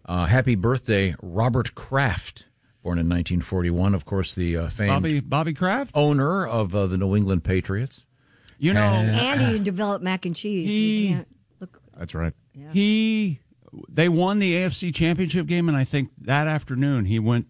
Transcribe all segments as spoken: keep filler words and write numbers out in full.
Uh, happy birthday, Robert Kraft, born in nineteen forty-one. Of course, the uh, famed Bobby Bobby Kraft, owner of uh, the New England Patriots. You know, and he developed mac and cheese. He, you can't look. That's right. Yeah. He, they won the A F C Championship game, and I think that afternoon he went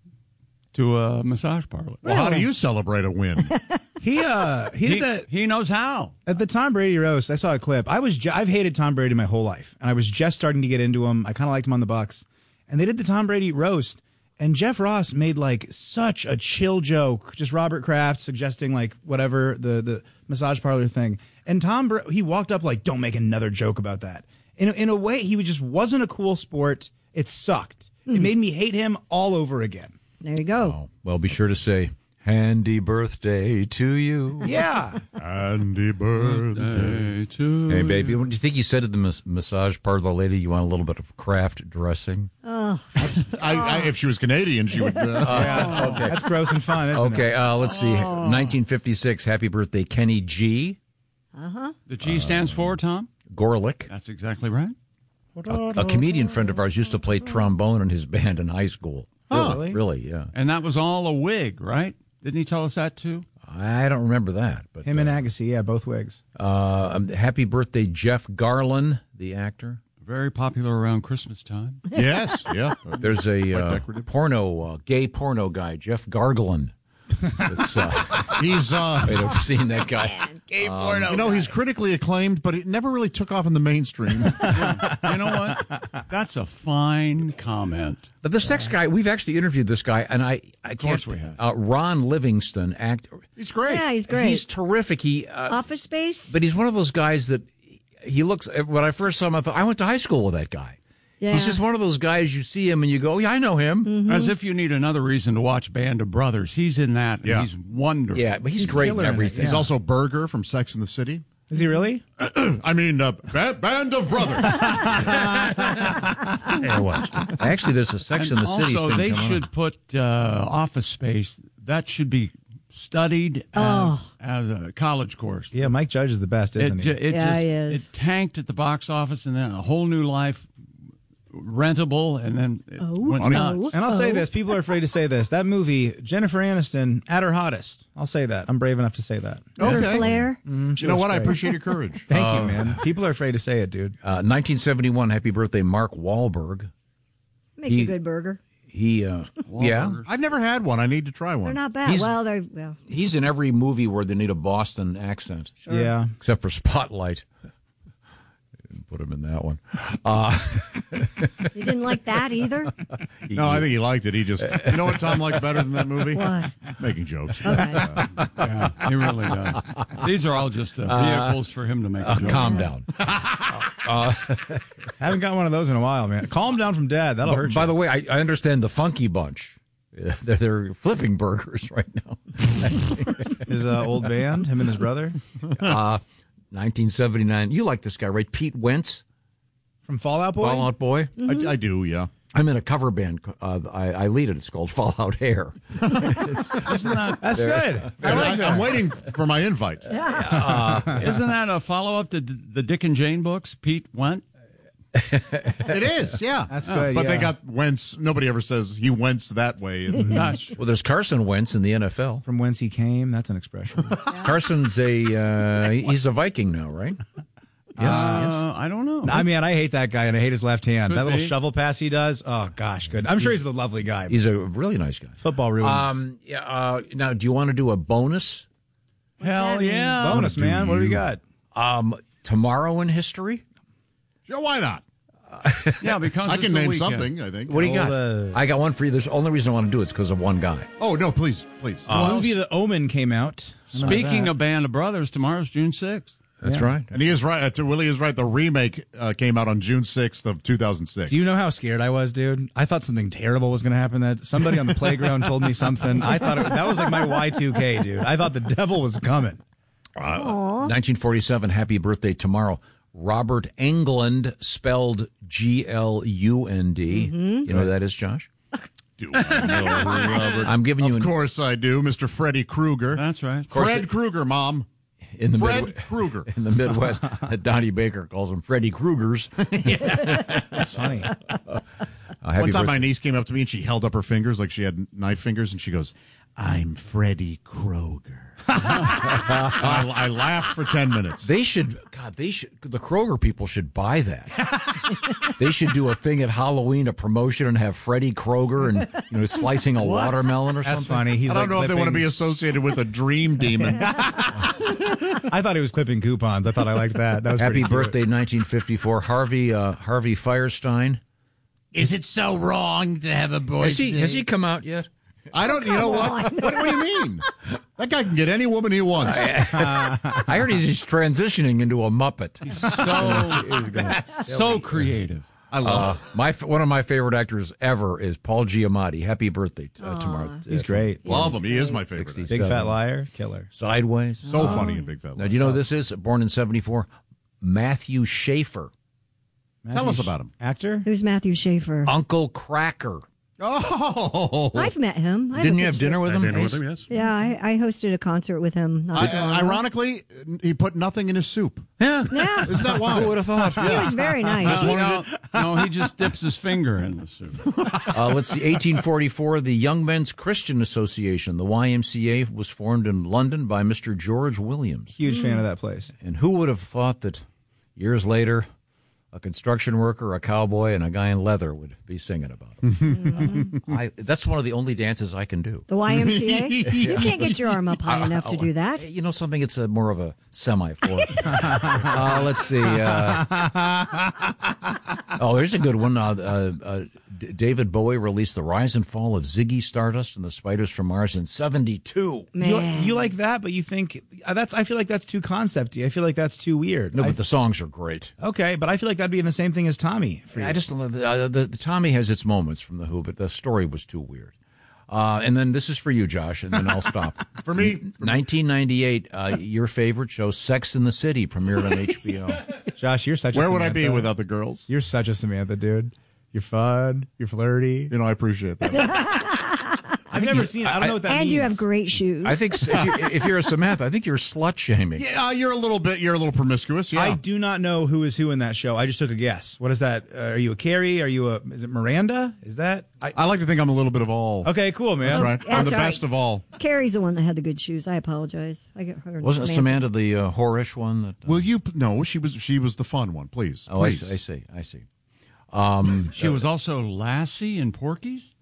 to a massage parlor. Well, how do you celebrate a win? He uh he, He, did that he knows how. at the Tom Brady roast. I saw a clip. I was ju- I've hated Tom Brady my whole life, and I was just starting to get into him. I kind of liked him on the Bucks, and they did the Tom Brady roast. And Jeff Ross made like such a chill joke, just Robert Kraft suggesting like whatever the the massage parlor thing. And Tom Br- he walked up like, "Don't make another joke about that." In a, in a way, he just wasn't a cool sport. It sucked. Mm. It made me hate him all over again. There you go. Oh, well, be sure to say, "Handy birthday to you." Yeah. Handy birthday to Hey, baby, what do you think you said to the mas- massage parlor lady? You want a little bit of Kraft dressing? Oh, I, I, if she was Canadian, she would. Uh, Yeah. Okay. That's gross and fun, isn't it? Okay, uh, let's see. nineteen fifty-six, happy birthday, Kenny G. The G stands for, Tom? Gorlick. That's exactly right. A, a comedian friend of ours used to play trombone in his band in high school. Oh, Really? Really, yeah. And that was all a wig, right? Didn't he tell us that too? I don't remember that. But Him and Agassi, yeah, both wigs. uh, um, happy birthday, Jeff Garlin, the actor. Very popular around Christmas time. yes, yeah. There's a uh, decorative. porno, uh, gay porno guy, Jeff Garglin. It's, uh, He's, uh, might have seen that guy. gay porno. You know, he's critically acclaimed, but it never really took off in the mainstream. You know what? That's a fine comment. But the sex guy, we've actually interviewed this guy, and I, I can't. course we have. Uh, Ron Livingston, act. He's great. yeah, he's great. He's terrific. He, uh, Office Space. but he's one of those guys that he looks. When I first saw him, I thought I went to high school with that guy. Yeah. He's just one of those guys. You see him and you go, "Yeah, I know him." Mm-hmm. As if you need another reason to watch Band of Brothers. He's in that, and Yeah. he's wonderful. Yeah, but he's, He's great in killer in it, everything. He's also Berger from Sex and the City. Is he really? I mean, uh, ba- Band of Brothers. Yeah, watch. Actually, there's a Sex And in the City also, thing they coming should up. put uh, Office Space. That should be studied Oh. as, as a college course. Yeah, Mike Judge is the best, It, isn't ju- he? it Yeah, just he is. it tanked at the box office, and then a whole new life, rentable, and then it Oh, went funny. nuts. And I'll say Oh. this: people are afraid to say this. That movie, Jennifer Aniston at her hottest. I'll say that. I'm brave enough to say that. Her Okay. flair. You know what? I appreciate your courage. Thank you, man. People are afraid to say it, dude. Uh, nineteen seventy-one, happy birthday, Mark Wahlberg. Makes He- a good burger. He, uh, yeah, I've never had one. I need to try one. They're not bad. He's- well, they're well. he's in every movie where they need a Boston accent, Yeah. except for Spotlight. Didn't put him in that one. Uh, You didn't like that either. No, I think he liked it. He just, you know what Tom liked better than that movie? What? Making jokes. Okay. Yeah, he really does. These are all just uh, vehicles for him to make a uh, joke. calm down. Haven't got one of those in a while, man. Calm down from dad. That'll hurt you. By the way, I, I understand the Funky Bunch. Uh, They're, they're flipping burgers right now. His uh, old band, him and his brother, Uh, nineteen seventy-nine. You like this guy, right? Pete Wentz, from Fallout Boy. Fallout Boy. I, I do, yeah. I'm in a cover band. Uh, I, I lead it. It's called Fallout Hair. Isn't that That's good. I like I, that. I'm waiting for my invite. isn't that a follow up to d- the Dick and Jane books? Pete went. It is, yeah. That's good, But they yeah. got Wentz. Nobody ever says he Wentz that way. Gosh. Well, there's Carson Wentz in the N F L. From whence he came. That's an expression. Carson's a uh, he's a Viking now, right? Yes, Uh, I don't know. I mean, I hate that guy, and I hate his left hand. Could that little be. shovel pass he does. Oh gosh, good. I'm sure he's a lovely guy. yes. He's a really nice guy. Football ruins. Um, yeah. Uh, now, do you want to do a bonus? Hell that mean? yeah. Bonus, man. What do we got? Um, tomorrow in history. Sure, why not? Yeah, because I it's can the name weekend. something, I think. What do you got? Well, uh, I got one for you. There's the only reason I want to do it is because of one guy. Oh, no, please, please. the movie The Omen came out. Speaking of Band of Brothers, tomorrow's June sixth. That's Yeah. right. and he is right. Uh, Willie is right. The remake uh, came out on June sixth of two thousand six. Do you know how scared I was, dude? I thought something terrible was going to happen. That somebody on the playground told me something. I thought it, that was like my Y two K, dude. I thought the devil was coming. Uh, nineteen forty-seven. Happy birthday tomorrow. Robert Englund, spelled G L U N D. You know who that is, Josh? Do I know Robert? I'm giving you Of an, course I do, Mister Freddie Krueger. That's right. Fred Krueger, Mom. in the Fred Midwest. Krueger. In the Midwest, Donnie Baker calls him Freddy Krueger's. That's funny. Uh, happy One time birthday. my niece came up to me and she held up her fingers like she had knife fingers, and she goes, "I'm Freddy Kroger." I, I laughed for ten minutes. They should, God, they should, the Kroger people should buy that. They should do a thing at Halloween, a promotion, and have Freddy Kroger and, you know, slicing a watermelon or That's something. funny. He's I don't like know if they want to clipping- be associated with a dream demon. I thought he was clipping coupons. I thought I liked that. That was Happy pretty cute. birthday, nineteen fifty-four. Harvey, uh, Harvey Firestein. Is it so wrong to have a boy? Has he, has he come out yet? I don't. You know what? what? What do you mean? That guy can get any woman he wants. I heard he's transitioning into a Muppet. So, so creative. I love. Uh, my one of my favorite actors ever is Paul Giamatti. Happy birthday uh, tomorrow. He's great. it. Love him. He is my favorite. sixties. Big Seven. Fat Liar, killer. Sideways. So funny in Big Fat Now, Lies. do you know who this is? Born in seventy-four. Matthew Schaefer. Tell us about him. Actor? Who's Matthew Schaefer? Uncle Cracker. Oh, I've met him. I Didn't a you have picture. dinner with him? dinner with him. Yes. Yeah, I, I hosted a concert with him. Not too long I, ago. ironically, he put nothing in his soup. Yeah. Yeah, Isn't that Who wild? would have thought? he was very nice. He's- No, no, he just dips his finger in the soup. Uh, let's see. eighteen forty-four, the Young Men's Christian Association, the Y M C A, was formed in London by Mister George Williams. Huge fan of that place. And who would have thought that years later, a construction worker, a cowboy, and a guy in leather would be singing about him? I, that's one of the only dances I can do. The Y M C A? You can't get your arm up high enough to do that. You know something? It's a, more of a semi floor. uh, let's see. Uh, oh, here's a good one. Uh, uh, uh, D- David Bowie released The Rise and Fall of Ziggy Stardust and the Spiders from Mars in seventy-two. You, Man. you like that, but you think uh, that's. I feel like that's too concepty. I feel like that's too weird. No, I- but the songs are great. okay, but I feel like that'd be in the same thing as Tommy. For you. I just uh, the, the, the Tommy has its moments from the Who, but the story was too weird. Uh, and then this is for you, Josh, and then I'll stop. For me, nineteen ninety-eight, uh, your favorite show, Sex and the City, premiered on H B O. Josh, you're such. where a would I be Samantha. without the girls? You're such a Samantha, dude. You're fun. You're flirty. You know, I appreciate that. I've never seen it. I don't know what that and means. you have great shoes. I think if, you, if you're a Samantha, I think you're slut shaming. Yeah, you're a little bit. You're a little promiscuous. Yeah. I do not know who is who in that show. I just took a guess. What is that? Uh, are you a Carrie? Are you a? Is it Miranda? Is that? I, I like to think I'm a little bit of all. okay, cool, man. That's right. Yeah, I'm the that's right. best of all. Carrie's the one that had the good shoes. I apologize. I get her. Wasn't Samantha the uh, whorish one? That, uh, Will you? No, she was. She was the fun one. Please. oh, I please. see, I see. I see. Um, She was also Lassie in Porky's.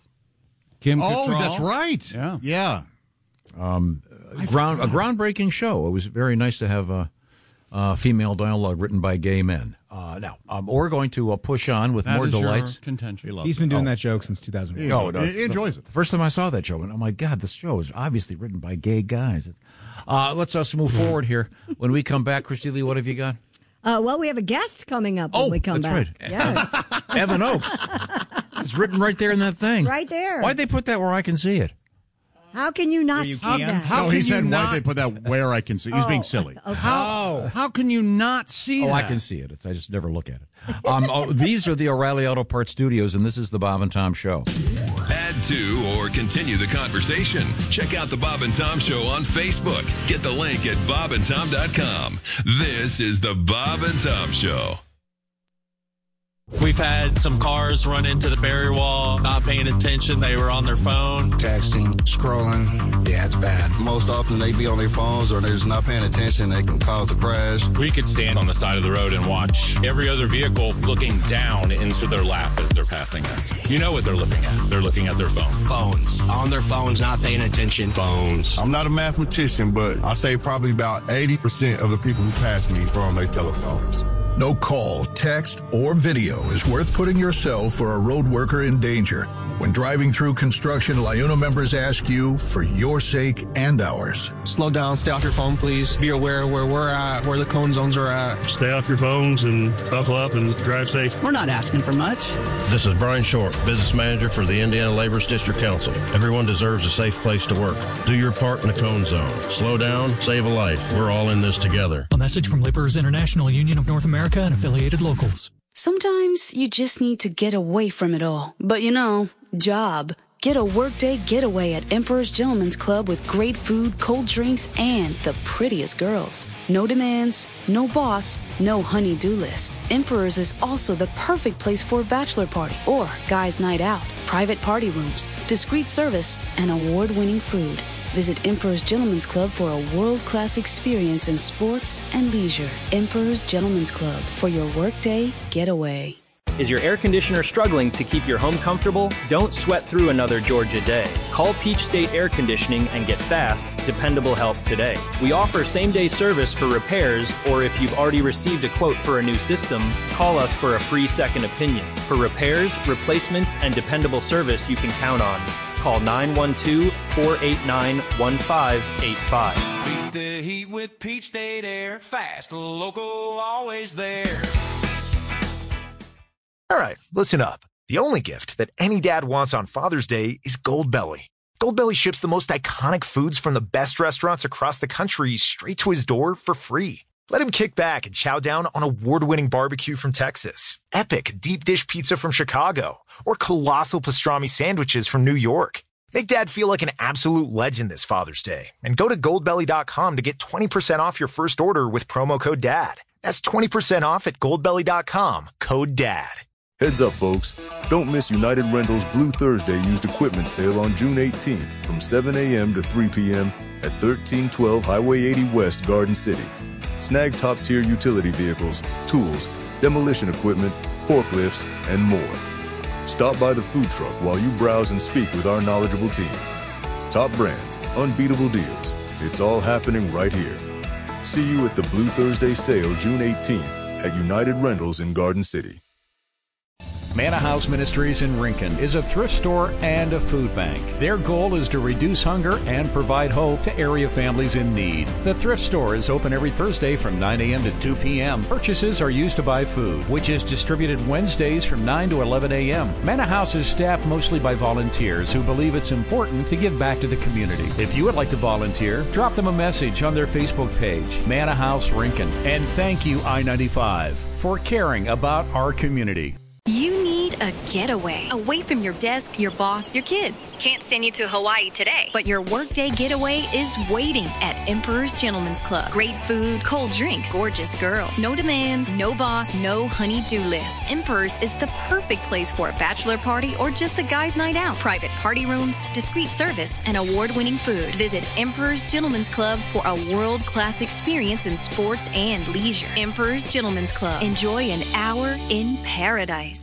Kim Oh, Cattrall. that's right. Yeah. Yeah. ground a groundbreaking show. It was very nice to have a, a female dialogue written by gay men. Uh, now um, we're going to uh, push on with That more is your delights. contention. He's been doing that joke since two thousand one. Oh, no, He- he enjoys it. The first time I saw that show, and oh my God, this show is obviously written by gay guys. Uh, let's us move forward here. When we come back, Christy Lee, what have you got? Uh, well, we have a guest coming up when Oh, we come that's back. right. Yes, Evan Oakes. It's written right there in that thing. right there. Why'd they put that where I can see it? How can you not you see can? that? How no, he can you said not- why they put that where I can see. He's being silly. How, how can you not see Oh, that? I can see it. It's, I just never look at it. Um, oh, these are the O'Reilly Auto Parts Studios, and this is the Bob and Tom Show. Add to or continue the conversation. Check out the Bob and Tom Show on Facebook. Get the link at bob and tom dot com. This is the Bob and Tom Show. We've had some cars run into the barrier wall, not paying attention. They were on their phone. Texting, scrolling, yeah, it's bad. Most often they be on their phones or they're just not paying attention. They can cause a crash. We could stand on the side of the road and watch every other vehicle looking down into their lap as they're passing us. You know what they're looking at. They're looking at their phone. Phones. On their phones, not paying attention. Phones. I'm not a mathematician, but I say probably about eighty percent of the people who pass me are on their telephones. No call, text, or video is worth putting yourself or a road worker in danger. When driving through construction, LIUNA members ask you, for your sake and ours. Slow down, stay off your phone, please. Be aware where we're at, where the cone zones are at. Stay off your phones and buckle up and drive safe. We're not asking for much. This is Brian Short, business manager for the Indiana Labor's District Council. Everyone deserves a safe place to work. Do your part in the cone zone. Slow down, save a life. We're all in this together. A message from Laborers International Union of North America and affiliated locals. Sometimes you just need to get away from it all. But you know, job Get a workday getaway at Emperor's Gentleman's Club with great food, cold drinks, and the prettiest girls. No demands, no boss, no honey-do list. Emperor's is also the perfect place for a bachelor party or guys' night out. Private party rooms, discreet service, and award-winning food. Visit Emperor's Gentleman's Club for a world-class experience in sports and leisure. Emperor's Gentleman's Club for your workday getaway. Is your air conditioner struggling to keep your home comfortable? Don't sweat through another Georgia day. Call Peach State Air Conditioning and get fast, dependable help today. We offer same-day service for repairs, or if you've already received a quote for a new system, call us for a free second opinion. For repairs, replacements, and dependable service you can count on. Call nine one two, four eight nine, one five eight five. Beat the heat with Peach State Air. Fast, local, always there. All right, listen up. The only gift that any dad wants on Father's Day is Goldbelly. Goldbelly ships the most iconic foods from the best restaurants across the country straight to his door for free. Let him kick back and chow down on award-winning barbecue from Texas, epic deep dish pizza from Chicago, or colossal pastrami sandwiches from New York. Make Dad feel like an absolute legend this Father's Day and go to goldbelly dot com to get twenty percent off your first order with promo code DAD. That's twenty percent off at goldbelly dot com, code DAD. Heads up, folks. Don't miss United Rentals Blue Thursday used equipment sale on June eighteenth from seven a.m. to three p.m. at thirteen twelve Highway eighty West, Garden City. Snag top-tier utility vehicles, tools, demolition equipment, forklifts, and more. Stop by the food truck while you browse and speak with our knowledgeable team. Top brands, unbeatable deals. It's all happening right here. See you at the Blue Thursday sale June eighteenth at United Rentals in Garden City. Manna House Ministries in Rincon is a thrift store and a food bank. Their goal is to reduce hunger and provide hope to area families in need. The thrift store is open every Thursday from nine a.m. to two p.m. Purchases are used to buy food, which is distributed Wednesdays from nine to eleven a.m. Manna House is staffed mostly by volunteers who believe it's important to give back to the community. If you would like to volunteer, drop them a message on their Facebook page, Manna House Rincon. And thank you, I ninety-five, for caring about our community. You need a getaway away from your desk, your boss, your kids. Can't send you to Hawaii today, but your workday getaway is waiting at Emperor's Gentleman's Club. Great food, cold drinks, gorgeous girls. No demands, no boss, no honey-do list. Emperor's is the perfect place for a bachelor party or just a guy's night out. Private party rooms, discreet service, and award-winning food. Visit Emperor's Gentleman's Club for a world-class experience in sports and leisure. Emperor's Gentleman's Club. Enjoy an hour in paradise.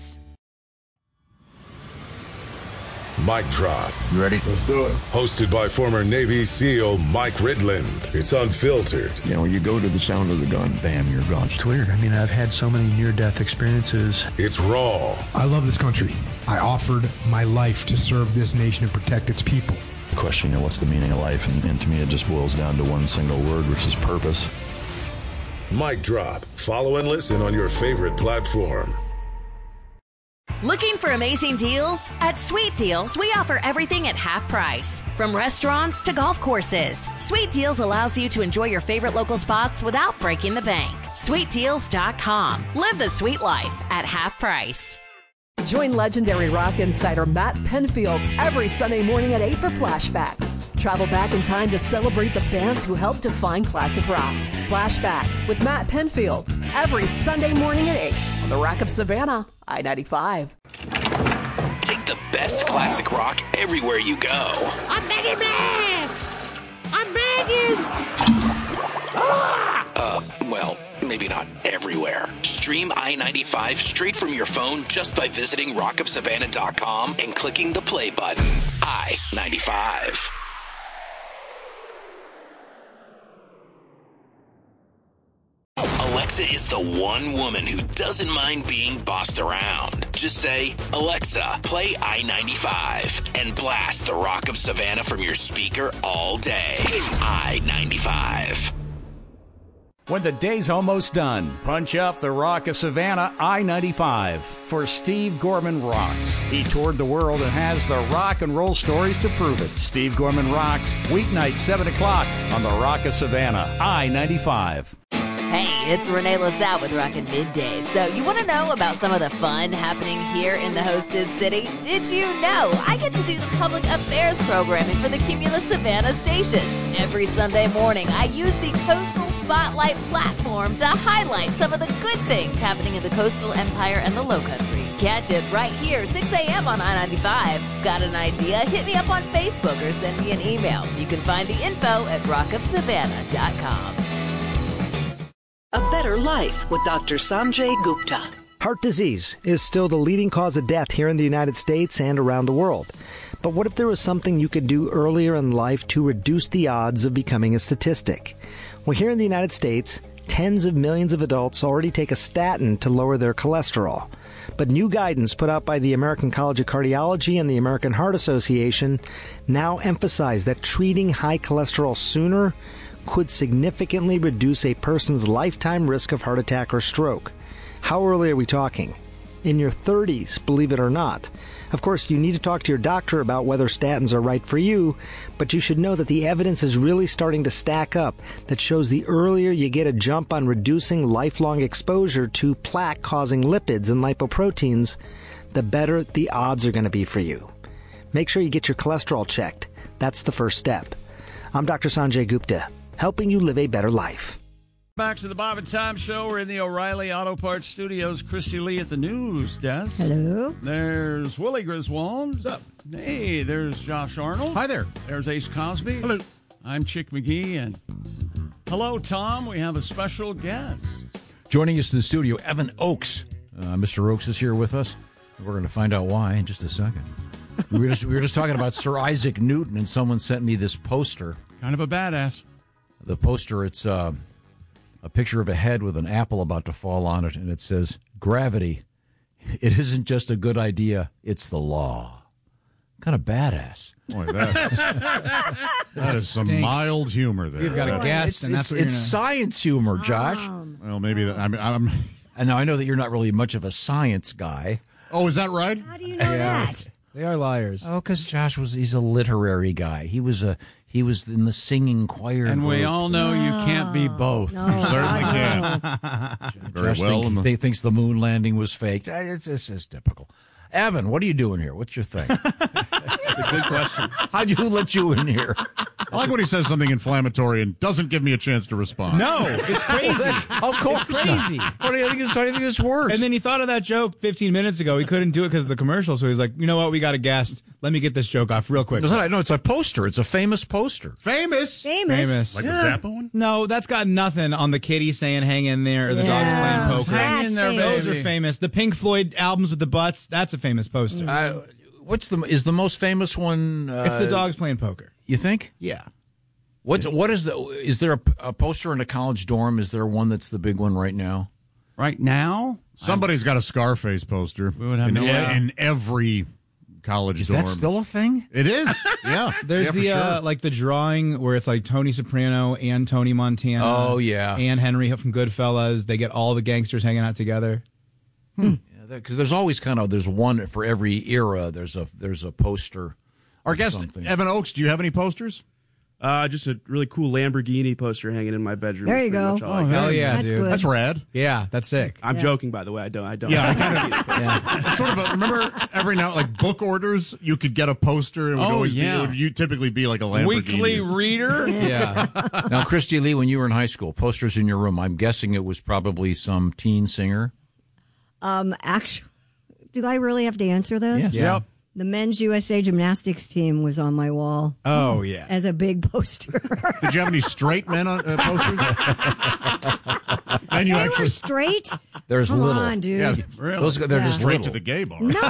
Mic Drop. You ready? Let's do it. Hosted by former Navy SEAL Mike Ridland. It's unfiltered. You know, you go to the sound of the gun, bam, you're gone. It's weird. I mean, I've had so many near-death experiences. It's raw. I love this country. I offered my life to serve this nation and protect its people. The question, you know, what's the meaning of life? And, and to me, it just boils down to one single word, which is purpose. Mic Drop. Follow and listen on your favorite platform. Looking for amazing deals? At Sweet Deals, we offer everything at half price. From restaurants to golf courses, Sweet Deals allows you to enjoy your favorite local spots without breaking the bank. sweet deals dot com. Live the sweet life at half price. Join legendary rock insider Matt Penfield every Sunday morning at eight for Flashback. Travel back in time to celebrate the bands who helped define classic rock. Flashback with Matt Penfield every Sunday morning at eight on the Rock of Savannah, I ninety-five. Take the best classic rock everywhere you go. I'm begging, man! I'm begging! Ah! Uh, well, maybe not everywhere. Stream I ninety-five straight from your phone just by visiting rock of savannah dot com and clicking the play button. I ninety-five. Alexa is the one woman who doesn't mind being bossed around. Just say, Alexa, play I ninety-five, and blast the Rock of Savannah from your speaker all day. I ninety-five. When the day's almost done, punch up the Rock of Savannah I ninety-five for Steve Gorman Rocks. He toured the world and has the rock and roll stories to prove it. Steve Gorman Rocks, weeknight seven o'clock on the Rock of Savannah I ninety-five. Hey, it's Renee LaSalle with Rockin' Midday. So you want to know about some of the fun happening here in the hostess city? Did you know I get to do the public affairs programming for the Cumulus Savannah stations? Every Sunday morning, I use the Coastal Spotlight platform to highlight some of the good things happening in the coastal empire and the Lowcountry. Catch it right here, six a.m. on I ninety-five. Got an idea? Hit me up on Facebook or send me an email. You can find the info at rock of savannah dot com. A better life with Doctor Sanjay Gupta. Heart disease is still the leading cause of death here in the United States and around the world. But what if there was something you could do earlier in life to reduce the odds of becoming a statistic? Well, here in the United States, tens of millions of adults already take a statin to lower their cholesterol. But new guidance put out by the American College of Cardiology and the American Heart Association now emphasize that treating high cholesterol sooner could significantly reduce a person's lifetime risk of heart attack or stroke. How early are we talking? In your thirties, believe it or not. Of course, you need to talk to your doctor about whether statins are right for you, but you should know that the evidence is really starting to stack up that shows the earlier you get a jump on reducing lifelong exposure to plaque-causing lipids and lipoproteins, the better the odds are going to be for you. Make sure you get your cholesterol checked. That's the first step. I'm Doctor Sanjay Gupta, helping you live a better life. Back to the Bob and Tom Show. We're in the O'Reilly Auto Parts Studios. Christy Lee at the news desk. Hello. There's Willie Griswold. What's up? Hey, there's Josh Arnold. Hi there. There's Ace Cosby. Hello. I'm Chick McGee. And hello, Tom. We have a special guest. Joining us in the studio, Evan Oakes. Uh, Mister Oakes is here with us. We're going to find out why in just a second. We were just, we were just talking about Sir Isaac Newton, and someone sent me this poster. Kind of a badass. The poster, it's... Uh, a picture of a head with an apple about to fall on it, and it says, "Gravity, it isn't just a good idea, it's the law." Kind of badass. Boy, that, that is some stinks. mild humor there. You've got a guess, it's, and that's it's, what you're it's gonna... science humor, Josh. Um, well, maybe that, I mean, I'm. And now I know that you're not really much of a science guy. Oh, is that right? How do you know yeah. that? They are liars. Oh, because Josh was he's a literary guy. He was a he was in the singing choir. And group. we all know you can't be both. No. You certainly can. Very Josh well. Think, The... He thinks the moon landing was faked. It's, it's it's typical. Evan, what are you doing here? What's your thing? It's a good question. How'd you let you in here? I like when he says something inflammatory and doesn't give me a chance to respond. No, it's crazy. Of course, it's crazy. What do you think? Is, how do you think this works? And then he thought of that joke fifteen minutes ago. He couldn't do it because of the commercial, so he's like, "You know what? We got a guest. Let me get this joke off real quick." No, no, it's a poster. It's a famous poster. Famous, famous, famous. Like yeah. the Zappa one? No, that's got nothing on the kitty saying "hang in there" or the yeah. dogs playing poker. Hang in there, Those baby. are famous. The Pink Floyd albums with the butts. That's a famous poster. Uh, what's the is the most famous one? Uh, it's the dogs playing poker. You think? Yeah. What's what is the is there a, a poster in a college dorm? Is there one that's the big one right now? Right now, somebody's got a Scarface poster. We would have in, no idea. in every college Is dorm. that still a thing? It is. Yeah. There's yeah, the for uh, sure. like the drawing where it's like Tony Soprano and Tony Montana. Oh yeah, and Henry from Goodfellas. They get all the gangsters hanging out together. Hmm. Yeah, because there's always kind of there's one for every era. There's a there's a poster. Our guest something. Evan Oakes. Do you have any posters? Uh, just a really cool Lamborghini poster hanging in my bedroom. There you Pretty go. much all I Oh, got. hell yeah, That's dude. good. That's rad. Yeah, that's sick. I'm Yeah. joking, by the way. I don't. I don't. Yeah, I have kind of. yeah. It's sort of a, remember every now like book orders, you could get a poster and it would Oh, always yeah. be. It would you typically be like a Lamborghini. Weekly reader. Yeah. Now, Christy Lee, when you were in high school, posters in your room. I'm guessing it was probably some teen singer. Um, actually, do I really have to answer this? Yes. Yeah. Yep. The men's U S A gymnastics team was on my wall Oh yeah. as a big poster. Did you have any straight men on uh, posters? And you they actually were straight. There's Come little. on, dude. Yeah, Really? Those they're Yeah. just straight little. to the gay bar. No.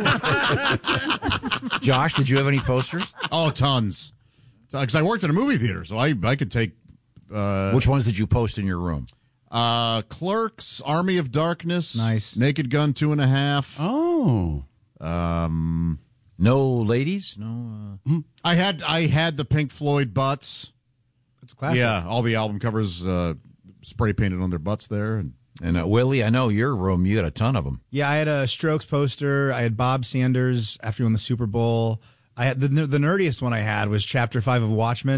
Josh, did you have any posters? Oh, tons. Because I worked in a movie theater, so I I could take. Uh, Which ones did you post in your room? Uh, Clerks, Army of Darkness, Nice. Naked Gun, Two and a Half. Oh. Um, No ladies? No. Uh... I had I had the Pink Floyd butts. It's classic. Yeah, all the album covers uh, spray painted on their butts there. And And uh, Willie, I know your room. You got a ton of them. Yeah, I had a Strokes poster. I had Bob Sanders after he won the Super Bowl. I had the the nerdiest one I had was Chapter Five of Watchmen.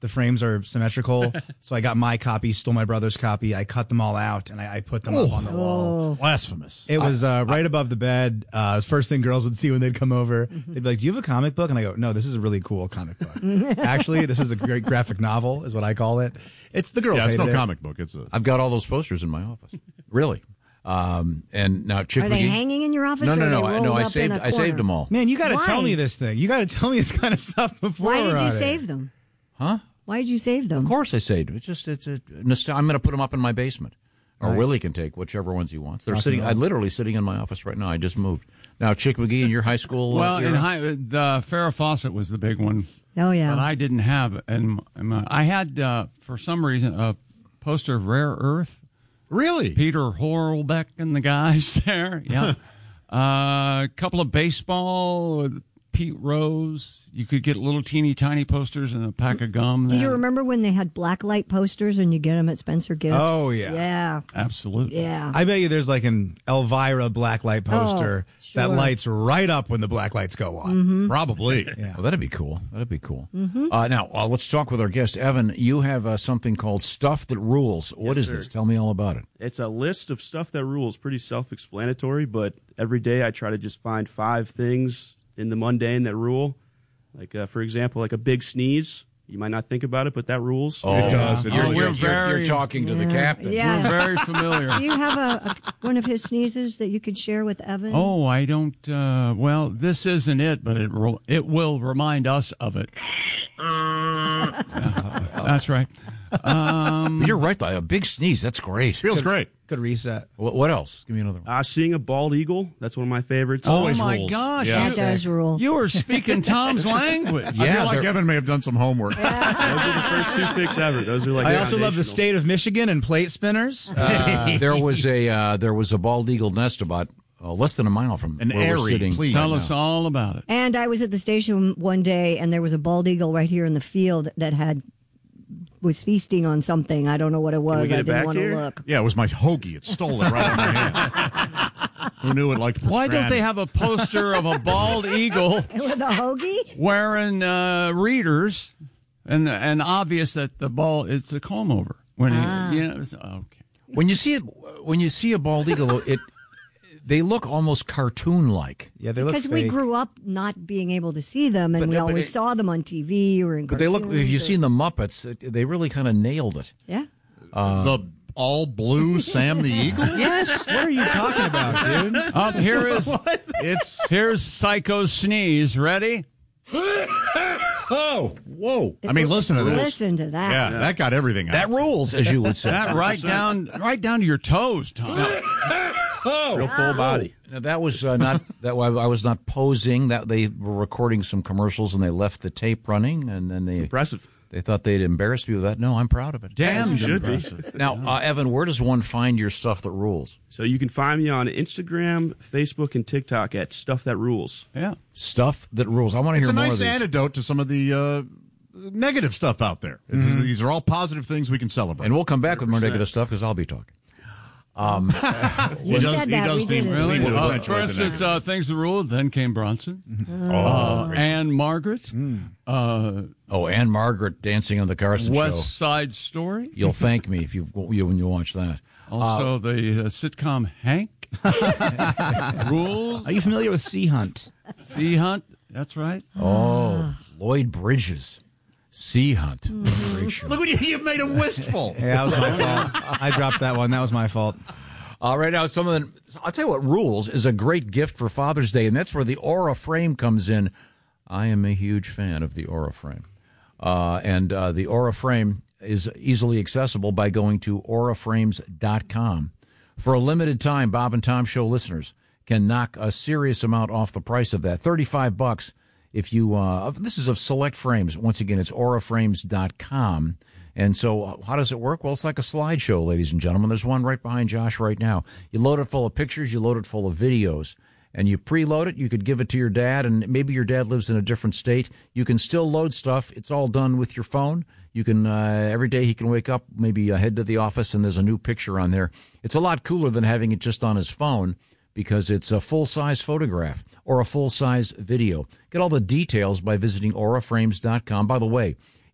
The frames are symmetrical. So I got my copy, stole my brother's copy. I cut them all out, and I, I put them Oh. up on the wall. Blasphemous. It was uh, right above the bed. Uh, first thing girls would see when they'd come over. They'd be like, do you have a comic book? And I go, no, this is a really cool comic book. Actually, this is a great graphic novel, is what I call it. It's the girls Yeah, it's no hated it. comic book. It's a. I've got all those posters in my office. Really. Um, and now Chick Are they McGee- hang in your office? No, or no, are no. they I, rolled no, I up in saved. a I saved corner? them all. Man, you got to Why? tell me this thing. You got to tell me this kind of stuff before. Why did we're you on save it. them? Huh? Why did you save them? Of course I saved them. It's just it's a nostalgia. I'm going to put them up in my basement, or Nice. Willie can take whichever ones he wants. They're Rock and sitting. roll. I literally sitting in my office right now. I just moved. Now, Chick McGee, in your high school. Well, uh, in era? high, the Farrah Fawcett was the big one. Oh, yeah. But I didn't have. And I had, uh, for some reason, a poster of Rare Earth. Really? Peter Horlbeck and the guys there. Yeah. uh, a couple of baseball, Pete Rose. You could get little teeny tiny posters and a pack of gum. Did you there. remember when they had black light posters and you get them at Spencer Gifts? Oh, yeah. Yeah. Absolutely. Yeah. I bet you there's like an Elvira blacklight poster Oh, sure. that lights right up when the black lights go on. Mm-hmm. Probably. Yeah. Well, that'd be cool. That'd be cool. Mm-hmm. Uh, now, uh, let's talk with our guest, Evan. You have uh, something called Stuff That Rules. What Yes, is sir. this? Tell me all about it. It's a list of stuff that rules. Pretty self-explanatory, but every day I try to just find five things in the mundane that rule. Like, uh, for example, like a big sneeze. You might not think about it, but that rules. Oh, It does. It You're, really you're, does. you're, very- you're talking to the Yeah. captain. Yeah. We're very familiar. Do you have a, a one of his sneezes that you could share with Evan? Oh, I don't. Uh, well, this isn't it, but it ro- it will remind us of it. Yeah, that's right. Um, But you're right, though. A big sneeze. That's great. Feels great. Good reset. What, what else? Give me another one. Uh, seeing a bald eagle. That's one of my favorites. oh Always my rules. gosh! Yeah. That does rule. You were speaking Tom's language. I feel Yeah, like they're- Evan may have done some homework. Those are the first two picks ever. Those are like I also love the foundational. state of Michigan and plate spinners. Uh, there was a uh, there was a bald eagle nest about uh, less than a mile from An where we're airy, sitting. please. Tell Right us now. all about it. And I was at the station one day, and there was a bald eagle right here in the field that had was feasting on something. I don't know what it was. we get I it didn't back want here? to look. Yeah, it was my hoagie. It stole it right out of my hand. Who knew it liked Why don't they pastrami? have a poster of a bald eagle With a hoagie? wearing uh, readers, and and obvious that the ball it's a comb over when Ah. he, you know. It's, okay. When you see it, when you see a bald eagle, it they look almost cartoon like. Yeah, they look Because we fake. grew up not being able to see them, and But- we but always it- saw them on T V or in But they look. If you've cartoons or- seen the Muppets, it- they really kind of nailed it. Yeah. the all blue Sam the Eagle? Yes. What are you talking about, dude? Up here is It's here's Psycho Sneeze. Ready? Oh, whoa! I mean, listen to this. Listen to that. Yeah, that got everything out. That rules, as you would say. That right down right down to your toes, Tom. Real full body. Now, that was uh, not that. I was not posing. That they were recording some commercials and they left the tape running, and then they Impressive. they thought they'd embarrass me with that. No, I'm proud of it. Damn, You should be. Now, uh, Evan, where does one find your stuff that rules? So you can find me on Instagram, Facebook, and TikTok at Stuff That Rules. Yeah. Stuff that rules. I want to It's hear a more nice of these. antidote to some of the uh, negative stuff out there. It's, These are all positive things we can celebrate. And we'll come back with more negative stuff because I'll be talking. Um, he You does, said he that, does we seem, did it. seem Really? to Uh, accentuate for the instance, negative. uh, things the rule. Then came Bronson, uh, and Margaret, uh, oh, and Margaret dancing on the Carson West Show. Side Story. You'll thank me if you, you when you watch that. Also, the uh, sitcom Hank. Rules. Are you familiar with Sea Hunt? Sea Hunt. That's right. Oh, Lloyd Bridges, Sea Hunt. Great show. Look what you, you made him wistful. Yeah, that was my fault. I dropped that one. That was my fault. Uh, right now, some of the, I'll tell you what rules is a great gift for Father's Day, and that's where the Aura frame comes in. I am a huge fan of the Aura frame. Uh, and uh, the Aura frame is easily accessible by going to aura frames dot com. For a limited time, Bob and Tom Show listeners can knock a serious amount off the price of that. thirty-five bucks if you, uh, this is of select frames. Once again, it's aura frames dot com. And so how does it work? Well, it's like a slideshow, ladies and gentlemen. There's one right behind Josh right now. You load it full of pictures, you load it full of videos, and you preload it. You could give it to your dad, and maybe your dad lives in a different state. You can still load stuff. It's all done with your phone. You can, uh, every day he can wake up, maybe uh, head to the office, and there's a new picture on there. It's a lot cooler than having it just on his phone because it's a full-size photograph or a full-size video. Get all the details by visiting aura frames dot com. By the way,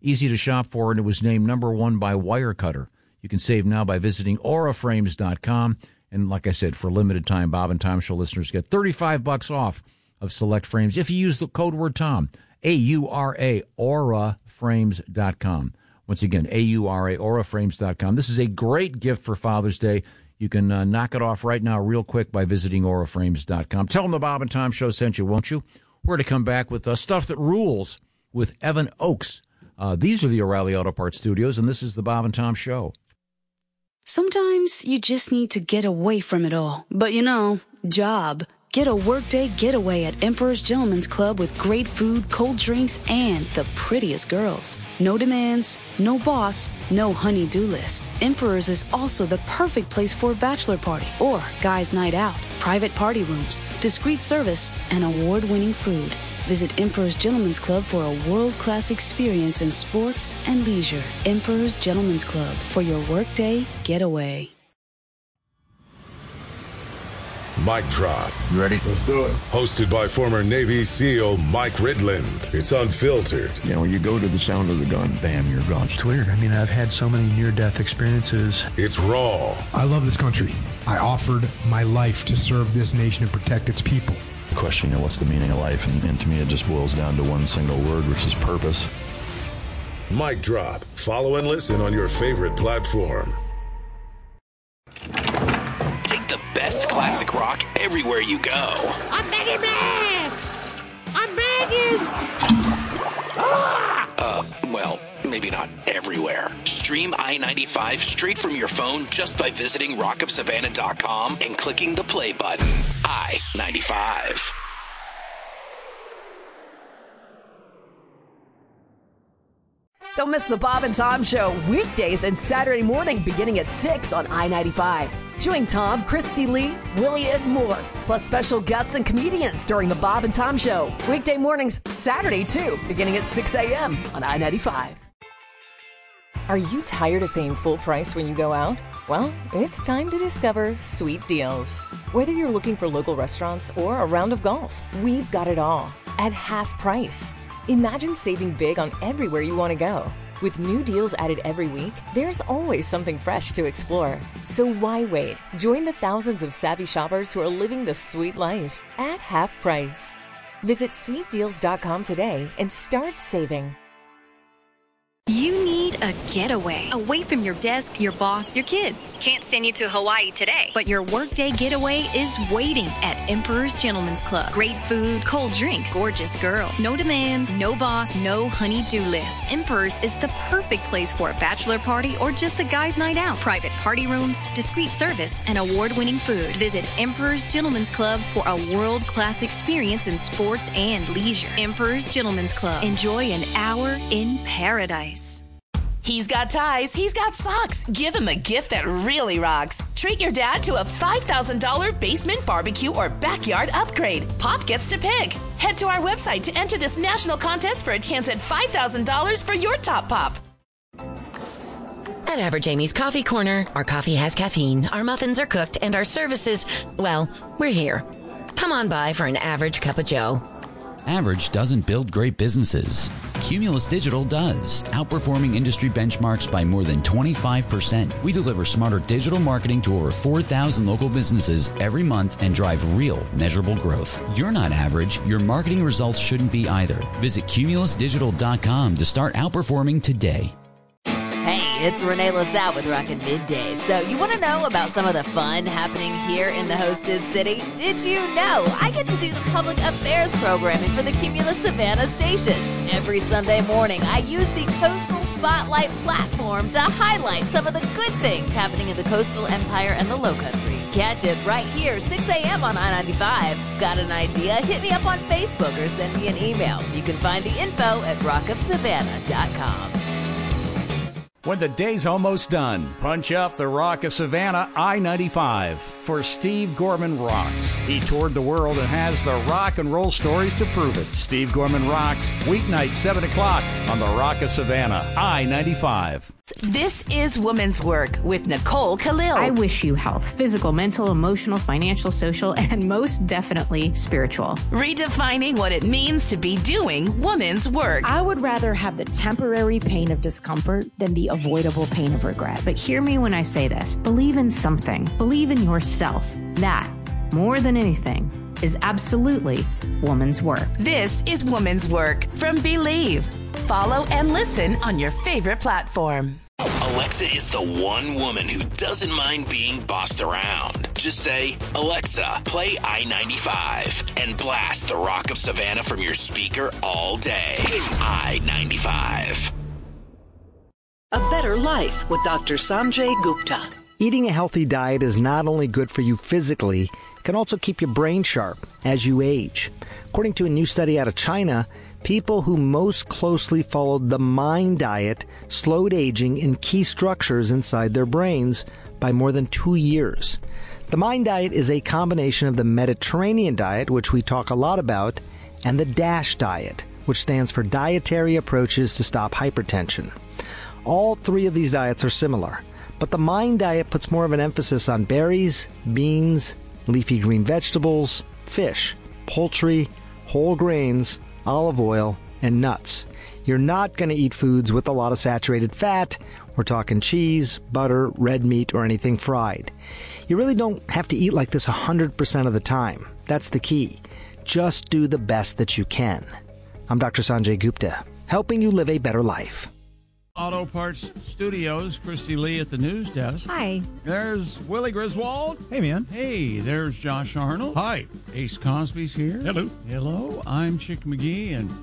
easy to shop for, and it was named number one by Wirecutter. You can save now by visiting aura frames dot com. And like I said, for a limited time, Bob and Tom Show listeners get thirty-five bucks off of select frames if you use the code word Tom. A U R A, aura frames dot com. Once again, A U R A, aura frames dot com. This is a great gift for Father's Day. You can uh, knock it off right now real quick by visiting aura frames dot com. Tell them the Bob and Tom Show sent you, won't you? We're to come back with uh, Stuff That Rules with Evan Oakes. Uh, these are the O'Reilly Auto Parts Studios, and this is the Bob and Tom Show. Sometimes you just need to get away from it all. But you know, job. Get a workday getaway at Emperor's Gentleman's Club with great food, cold drinks, and the prettiest girls. No demands, no boss, no honey-do list. Emperor's is also the perfect place for a bachelor party or guys' night out. Private party rooms, discreet service, and award-winning food. Visit Emperor's Gentleman's Club for a world-class experience in sports and leisure. Emperor's Gentleman's Club for your workday getaway. Mic Drop. You ready? Let's do it. Hosted by former Navy SEAL Mike Ridland. It's unfiltered. You know, you go to the sound of the gun, bam, you're gone. It's weird. I mean, I've had so many near-death experiences. It's raw. I love this country. I offered my life to serve this nation and protect its people. The question, you know, what's the meaning of life? And, and to me, it just boils down to one single word, which is purpose. Mic Drop. Follow and listen on your favorite platform. The best classic rock everywhere you go. I'm begging, man! I'm begging! Ah! Uh, well, maybe not everywhere. Stream I ninety-five straight from your phone just by visiting rock of savannah dot com and clicking the play button. I ninety-five. Don't miss the Bob and Tom Show weekdays and Saturday morning beginning at six on I ninety-five. Join Tom, Christy Lee, Willie, and more, plus special guests and comedians during the Bob and Tom Show. Weekday mornings, Saturday too, beginning at six a.m. on I ninety-five. Are you tired of paying full price when you go out? Well, it's time to discover Sweet Deals. Whether you're looking for local restaurants or a round of golf, we've got it all at half price. Imagine saving big on everywhere you want to go. With new deals added every week, there's always something fresh to explore. So why wait? Join the thousands of savvy shoppers who are living the sweet life at half price. Visit sweet deals dot com today and start saving. You need a getaway. Away from your desk, your boss, your kids. Can't send you to Hawaii today, but your workday getaway is waiting at Emperor's Gentleman's Club. Great food, cold drinks, gorgeous girls. No demands, no boss, no honey-do list. Emperor's is the perfect place for a bachelor party or just a guy's night out. Private party rooms, discreet service, and award-winning food. Visit Emperor's Gentleman's Club for a world-class experience in sports and leisure. Emperor's Gentleman's Club. Enjoy an hour in paradise. He's got ties, he's got socks. Give him a gift that really rocks. Treat your dad to a five thousand dollars basement barbecue or backyard upgrade. Pop gets to pick. Head to our website to enter this national contest for a chance at five thousand dollars for your top pop. At Average Amy's Coffee Corner, our coffee has caffeine, our muffins are cooked, and our services, well, we're here. Come on by for an average cup of joe. Average doesn't build great businesses. Cumulus Digital does, outperforming industry benchmarks by more than twenty-five percent. We deliver smarter digital marketing to over four thousand local businesses every month and drive real, measurable growth. You're not average. Your marketing results shouldn't be either. Visit cumulus digital dot com to start outperforming today. Hey, it's Renee LaSalle with Rockin' Midday. So you want to know about some of the fun happening here in the hostess city? Did you know I get to do the public affairs programming for the Cumulus Savannah stations? Every Sunday morning, I use the Coastal Spotlight platform to highlight some of the good things happening in the coastal empire and the low country. Catch it right here, six a.m. on I ninety-five. Got an idea? Hit me up on Facebook or send me an email. You can find the info at rock of savannah dot com. When the day's almost done, punch up the Rock of Savannah I ninety-five for Steve Gorman Rocks. He toured the world and has the rock and roll stories to prove it. Steve Gorman Rocks, weeknight, seven o'clock on the Rock of Savannah I ninety-five. This is Woman's Work with Nicole Khalil. I wish you health, physical, mental, emotional, financial, social, and most definitely spiritual. Redefining what it means to be doing woman's work. I would rather have the temporary pain of discomfort than the avoidable pain of regret. But hear me when I say this. Believe in something. Believe in yourself. That, more than anything, is absolutely woman's work. This is Woman's Work from Believe. Follow and listen on your favorite platform. Alexa is the one woman who doesn't mind being bossed around. Just say, Alexa, play I ninety-five and blast the Rock of Savannah from your speaker all day. I ninety-five. A Better Life with Doctor Sanjay Gupta. Eating a healthy diet is not only good for you physically, it can also keep your brain sharp as you age. According to a new study out of China, people who most closely followed the MIND diet slowed aging in key structures inside their brains by more than two years. The MIND diet is a combination of the Mediterranean diet, which we talk a lot about, and the DASH diet, which stands for Dietary Approaches to Stop Hypertension. All three of these diets are similar, but the MIND diet puts more of an emphasis on berries, beans, leafy green vegetables, fish, poultry, whole grains, olive oil, and nuts. You're not going to eat foods with a lot of saturated fat. We're talking cheese, butter, red meat, or anything fried. You really don't have to eat like this one hundred percent of the time. That's the key. Just do the best that you can. I'm Doctor Sanjay Gupta, helping you live a better life. Auto Parts Studios, Christy Lee at the news desk. Hi. There's Willie Griswold. Hey, man. Hey, there's Josh Arnold. Hi. Ace Cosby's here. Hello. Hello. I'm Chick McGee. And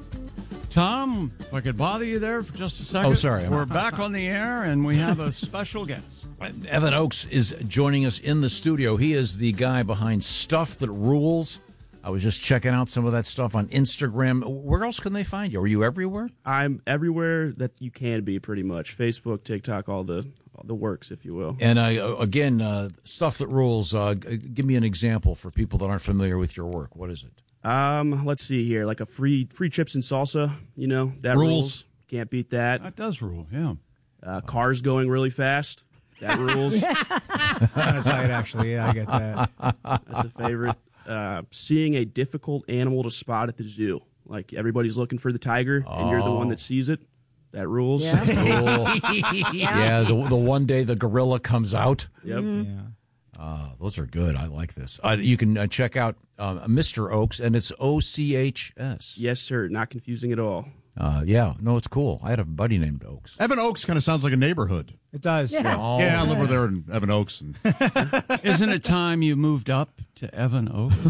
Tom, if I could bother you there for just a second. Oh, sorry. We're back on the air, and we have a special guest. Evan Oakes is joining us in the studio. He is the guy behind Stuff That Rules. I was just checking out some of that stuff on Instagram. Where else can they find you? Are you everywhere? I'm everywhere that you can be, pretty much. Facebook, TikTok, all the all the works, if you will. And uh, again, uh, Stuff That Rules. Uh, give me an example for people that aren't familiar with your work. What is it? Um, let's see here, like a free free chips and salsa. You know that rules. rules. Can't beat that. That does rule. Yeah. Uh, cars going really fast. That rules. That's right, actually. Yeah, I get that. That's a favorite. Uh, seeing a difficult animal to spot at the zoo. Like everybody's looking for the tiger, oh. and you're the one that sees it. That rules. Yeah, cool. yeah the, the one day the gorilla comes out. Yep. Mm-hmm. Yeah. Uh, those are good. I like this. Uh, you can uh, check out uh, Mister Oakes, and it's O C H S. Yes, sir. Not confusing at all. Uh, yeah, no, it's cool. I had a buddy named Oakes. Evan Oakes kind of sounds like a neighborhood. It does. Yeah, oh, yeah I live over there in Evan Oakes. And... Isn't it time you moved up to Evan Oakes?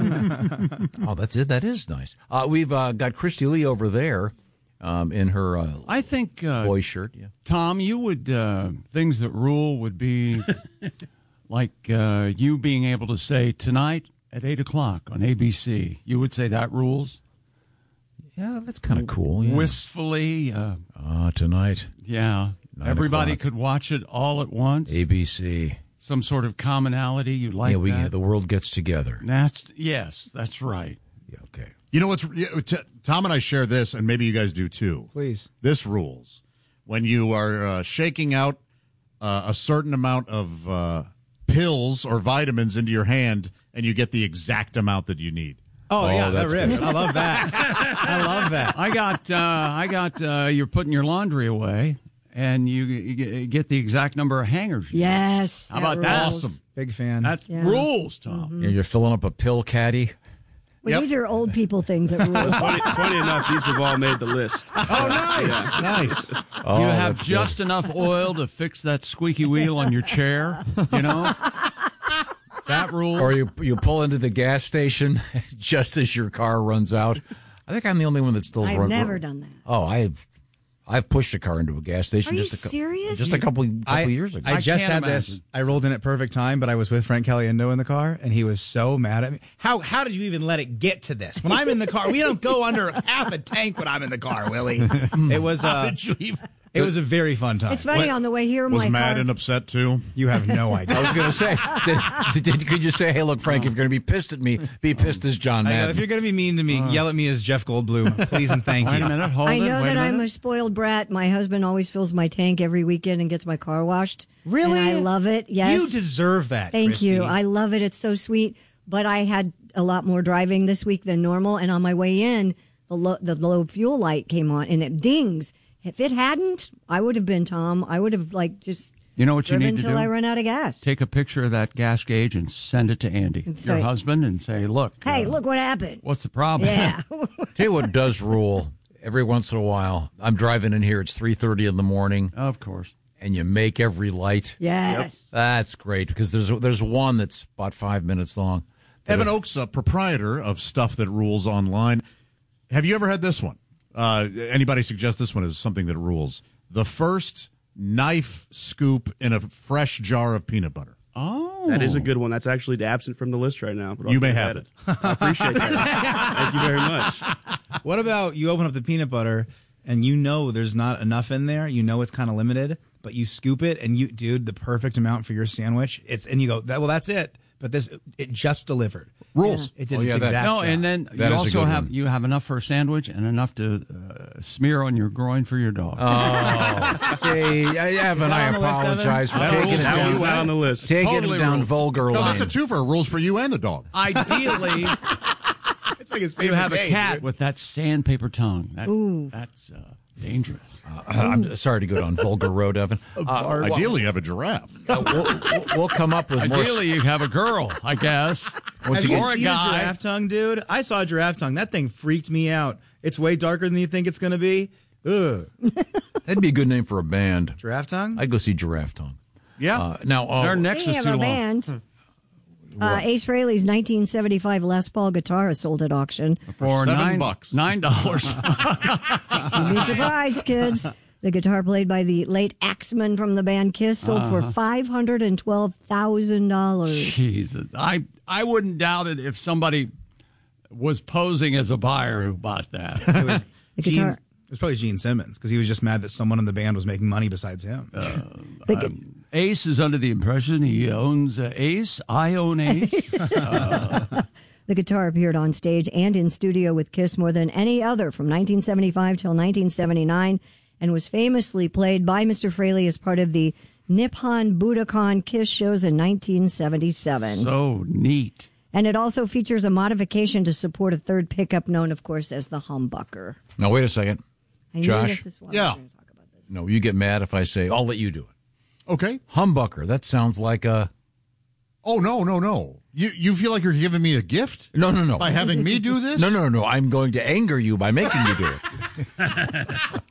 Oh, that's it. That is nice. Uh, we've uh, got Christy Lee over there um, in her uh, I think uh, boy shirt. Yeah, Tom, you would uh, things that rule would be like uh, you being able to say tonight at eight o'clock on A B C. You would say that rules. Yeah, that's kind of cool. Yeah. Wistfully. Uh, uh, tonight. Yeah. Everybody o'clock. could watch it all at once. A B C. Some sort of commonality. You like yeah, we, that? the world gets together. That's Yes, that's right. Yeah, okay. You know what's... T- Tom and I share this, and maybe you guys do too. Please. This rules. When you are uh, shaking out uh, a certain amount of uh, pills or vitamins into your hand, and you get the exact amount that you need. Oh, oh yeah, that rips. good. I love that. I love that. I got, uh, I got. Uh, you're putting your laundry away, and you, you get the exact number of hangers. Yes. How about that? Awesome. Big fan. That yeah. rules, Tom. Mm-hmm. Yeah, you're filling up a pill caddy. Well, Yep. these are old people things that rule. funny, funny enough, these have all made the list. Oh, nice, nice. Oh, you have that's just good. enough oil to fix that squeaky wheel on your chair. You know. That rule. Or you you pull into the gas station just as your car runs out. I think I'm the only one that still. I've run, never done that. Oh, I've I've pushed a car into a gas station. Are you just a, serious? Just a couple couple I, years ago. I, I just can't had this. imagine. I rolled in at perfect time, but I was with Frank Caliendo in the car, and he was so mad at me. How how did you even let it get to this? When I'm in the car, we don't go under half a tank when I'm in the car, Willie. It was. Uh, How did you even? It was a very fun time. It's funny, on the way here, Was my mad car. and upset too? You have no idea. I was going to say, did, did, could you say, hey, look, Frank, if you're going to be pissed at me, be pissed as John I know, Madden. if you're going to be mean to me, yell at me as Jeff Goldblum, please and thank you. Wait a minute, hold I it. know wait that a I'm minute. a spoiled brat. My husband always fills my tank every weekend and gets my car washed. Really? And I love it. Yes. You deserve that. Thank Christy. you. I love it. It's so sweet. But I had a lot more driving this week than normal. And on my way in, the low, the low fuel light came on and it dings. If it hadn't, I would have been Tom. I would have like just You know what you driven need to until do? I run out of gas. Take a picture of that gas gauge and send it to Andy, And your say- husband, and say, look. Hey, uh, look what happened. What's the problem? Yeah. Tell you what does rule every once in a while. I'm driving in here. It's three thirty in the morning. Of course. And you make every light. Yes. That's great because there's there's one that's about five minutes long. Evan Oakes, a proprietor of Stuff That Rules Online. Have you ever had this one? Uh, anybody suggest this one is something that rules? The first knife scoop in a fresh jar of peanut butter. Oh. That is a good one. That's actually absent from the list right now. But I'll You may give have it. I appreciate that. Thank you very much. What about you open up the peanut butter and you know there's not enough in there? You know it's kind of limited, but you scoop it and you, dude, the perfect amount for your sandwich. It's and you go, that, well, that's it. But this, it just delivered. Rules. It did Oh, its yeah, that- exact No, job. and then That you is a also good have one. you have enough for a sandwich and enough to uh, smear on your groin for your dog. Oh, see, Evan, I on the list, Evan? apologize for That taking rules it out. down, You out on the list. taking Totally it down rules. vulgar No, lines. that's a twofer. Rules for you and the dog. Ideally, it's like his you have a cat with that sandpaper tongue. That, Ooh. That's uh, dangerous. Uh, I'm sorry to go down vulgar road, Evan. Uh, well, Ideally, you have a giraffe. uh, we'll, we'll- we'll come up with more. Ideally, you have a girl, I guess. Once Have you you or a seen guy. a giraffe tongue, dude? I saw a giraffe tongue. That thing freaked me out. It's way darker than you think it's going to be. Ugh. That'd be a good name for a band. Giraffe tongue? I'd go see Giraffe Tongue. Yeah. Uh, now, uh, Their necks They is have too a long. band. Uh, Ace Frehley's nineteen seventy-five Les Paul guitar is sold at auction. For seven nine bucks. Nine dollars. You'd be surprised, kids. The guitar played by the late Axeman from the band Kiss sold for five hundred twelve thousand dollars. Jesus, I I wouldn't doubt it if somebody was posing as a buyer who bought that. It was, The Gene, guitar- it was probably Gene Simmons because he was just mad that someone in the band was making money besides him. The gu- Ace is under the impression he owns uh, Ace. I own Ace. The guitar appeared on stage and in studio with Kiss more than any other from nineteen seventy-five till nineteen seventy-nine and was famously played by Mister Frehley as part of the Nippon Budokan Kiss shows in nineteen seventy-seven. So neat. And it also features a modification to support a third pickup known, of course, as the humbucker. now wait a second. I knew Josh? this is why Yeah. we were gonna talk about this. No, you get mad if I say, I'll let you do it. Okay. Humbucker. That sounds like a. Oh, no, no, no. You you feel like you're giving me a gift? No, no, no. By having me do this? No, no, no. I'm going to anger you by making you do it.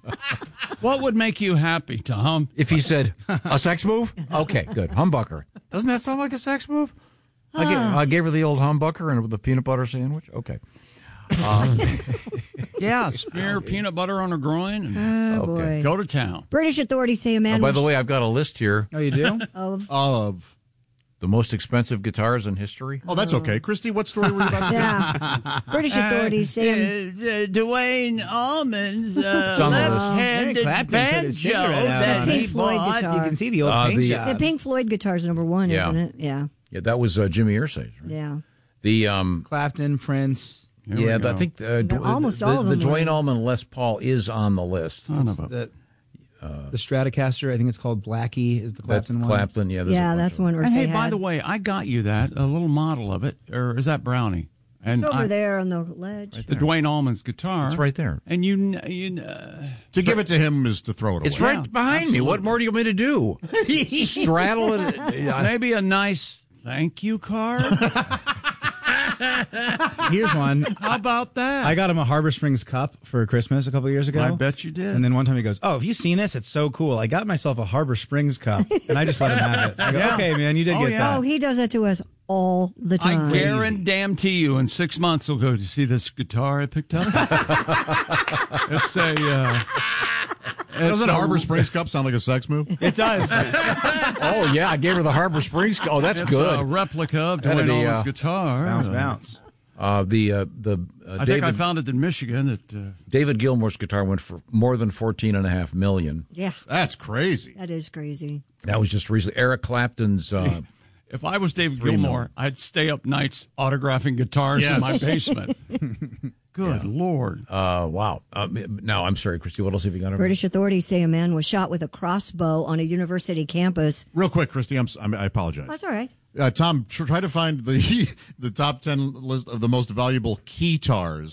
What would make you happy, Tom? If he said, a sex move? Okay, good. Humbucker. Doesn't that sound like a sex move? I, gave, I gave her the old humbucker and with the peanut butter sandwich. Okay. Um, Yeah, smear peanut butter on her groin and Oh, boy. go to town. British authorities say a man oh, by was the way, I've got a list here Oh, you do? of Of. the most expensive guitars in history. Oh, that's okay. Christy, what story were you about to yeah. British authorities say a, Uh, Dwayne Allman's uh, It's on the list. left-handed Clapton put banjo his cigarette out that on he Pink Floyd bought. guitar. You can see the old Uh, paint the- job. the Pink Floyd guitar's number one, Yeah. isn't it? Yeah. Yeah, that was uh, Jimmy Irsay's. Right? Yeah. The um, Clapton, Prince. Here we yeah, go. I think uh, They're Dw- almost the, all of the them were. Dwayne Allman Les Paul is on the list. Son of a- The, the Stratocaster, I think it's called Blackie, is the That's Clapton one. Clapton. Yeah, there's a Yeah, bunch that's of them. one where And hey, they by had- the way, I got you that a little model of it, or is that Brownie? And It's over I- there on the ledge. the Dwayne Allman's guitar. It's right there. And you, kn- you kn- uh, To give it to him is to throw it away. It's right Yeah, behind me. What more do you want me to do? Straddle it? Yeah. maybe a nice thank you card. Here's one. How about that? I got him a Harbor Springs cup for Christmas a couple years ago. I bet you did. And then one time he goes, "Oh, have you seen this? It's so cool. I got myself a Harbor Springs cup." And I just let him have it. I go, Yeah. "Okay, man, you did Oh, get yeah. that." Oh, he does that to us all the I time. guarantee you, in six months, we'll go to see this guitar I picked up. It's a. Uh, Doesn't it's a Harbor Springs cup sound like a sex move? It does. Oh, yeah, I gave her the Harbor Springs. Oh, that's it's good. a replica of That'd Dwayne be, Allman's uh, guitar. Bounce, Uh, bounce. Uh, the uh, the uh, I David, think I found it in Michigan. That uh, David Gilmour's guitar went for more than fourteen and a half million. Yeah, that's crazy. That is crazy. That was just recently. Eric Clapton's. Uh, if I was David Three Gilmour, million. I'd stay up nights autographing guitars Yes. in my basement. Good Yeah. Lord. Uh, wow. Uh, now, I'm sorry, Christy, what else have you got? British authorities say a man was shot with a crossbow on a university campus. Real quick, Christy, I'm, s- I'm, I apologize. That's all right. Uh, Tom, tr- try to find the the top ten list of the most valuable keytars.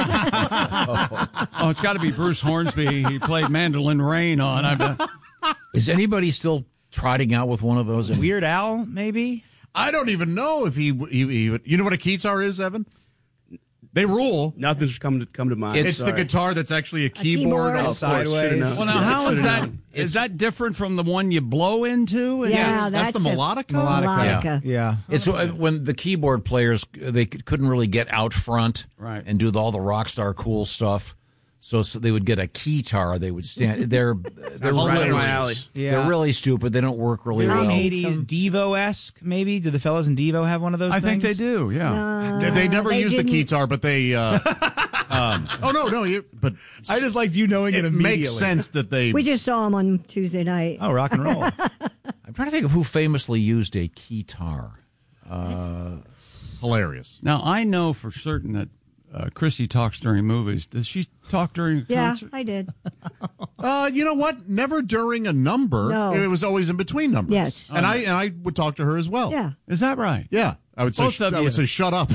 Oh, it's got to be Bruce Hornsby. He played Mandolin Rain on. I bet. Is anybody still trotting out with one of those? Weird Al, maybe? I don't even know if he, he, he you know what a keytar is, Evan? They rule. Nothing's come to come to mind. It's, the Sorry. guitar that's actually a keyboard, keyboard. all Of course, should've sideways. known. Well, now, Yeah, how is should've that? known. Is that different from the one you blow into? Yeah, Yes, that's, that's the a- melodica. Melodica. Yeah. Yeah. It's uh, when the keyboard players they c- couldn't really get out front Right. and do the, all the rock star cool stuff, so, so they would get a keytar. They would stand. They're they're Right really, up my alley. Yeah. they're really stupid. They don't work really They're well. eighties Devo-esque, maybe? Do the fellas in Devo have one of those I think things? they do. Yeah. They, they never they used the didn't- keytar, but they. Uh, um, oh no, no, you, but I just liked you knowing it, it immediately. makes sense that they. We just saw him on Tuesday night. Oh, rock and roll. I'm trying to think of who famously used a keytar. Uh, hilarious. Now I know for certain that uh, Chrissy talks during movies. Does she talk during a Yeah, concert? I did. Uh, you know what? Never during a number. No. It was always in between numbers. Yes. and I and I would talk to her as well. Yeah. Is that right? yeah. I would say. Both sh- of I you. would say, shut up.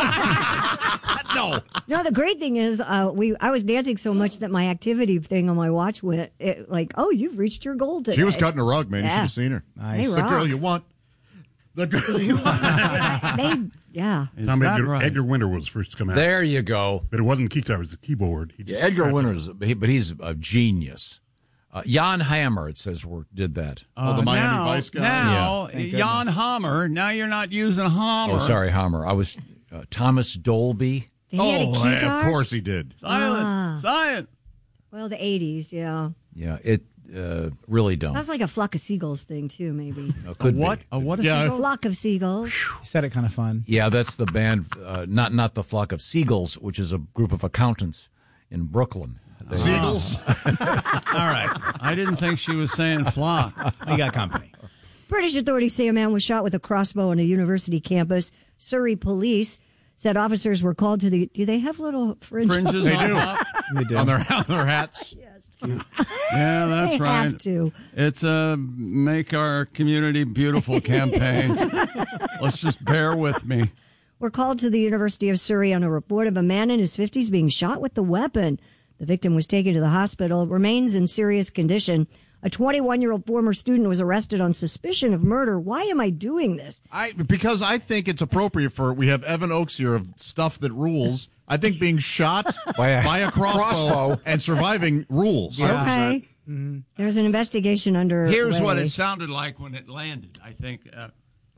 No. No, the great thing is, uh, we I was dancing so much that my activity thing on my watch went it, like, oh, you've reached your goal today. She was cutting a rug, man. You Yeah. should have seen her. They The rock. girl you want. The girl you want. They, yeah. Is Tom that Edgar, right? Edgar Winter was first to come out. there you go. But it wasn't keytar, it was the keyboard. He Yeah, just Edgar scratched Winters, but he- but he's a genius. Uh, Jan Hammer, it says, work, did that. Oh, the Uh, Miami now, Vice guy? Now, Thank Jan goodness. Hammer. Now you're not using Hammer. Oh, sorry, Hammer. I was uh, Thomas Dolby. They had a Oh, keytar? of course he did. Silent. Ah. Silent. Well, the eighties, yeah. Yeah, it uh, really don't. That's like a flock of seagulls thing, too, maybe. Uh, could a what? be. A what? Is Yeah. it? A flock of seagulls. You said it kind of fun. Yeah, that's the band, uh, not not the Flock of Seagulls, which is a group of accountants in Brooklyn. They- Seagulls. All right. I didn't think she was saying flock. We got company. British authorities say a man was shot with a crossbow on a university campus. Surrey police said officers were called to the. Do they have little fringe? Fringes They on do. top. They do. on their on their hats. Yeah, that's They right. have to. It's a make our community beautiful campaign. Let's just bear with me. Were called to the University of Surrey on a report of a man in his fifties being shot with the weapon. The victim was taken to the hospital, remains in serious condition. A twenty-one-year-old former student was arrested on suspicion of murder. Why am I doing this? I because I think it's appropriate for we have Evan Oakes here of stuff that rules. I think being shot By a by a crossbow, crossbow. and surviving rules. Okay. There's an investigation under. Here's what it sounded like when it landed, I think. Uh,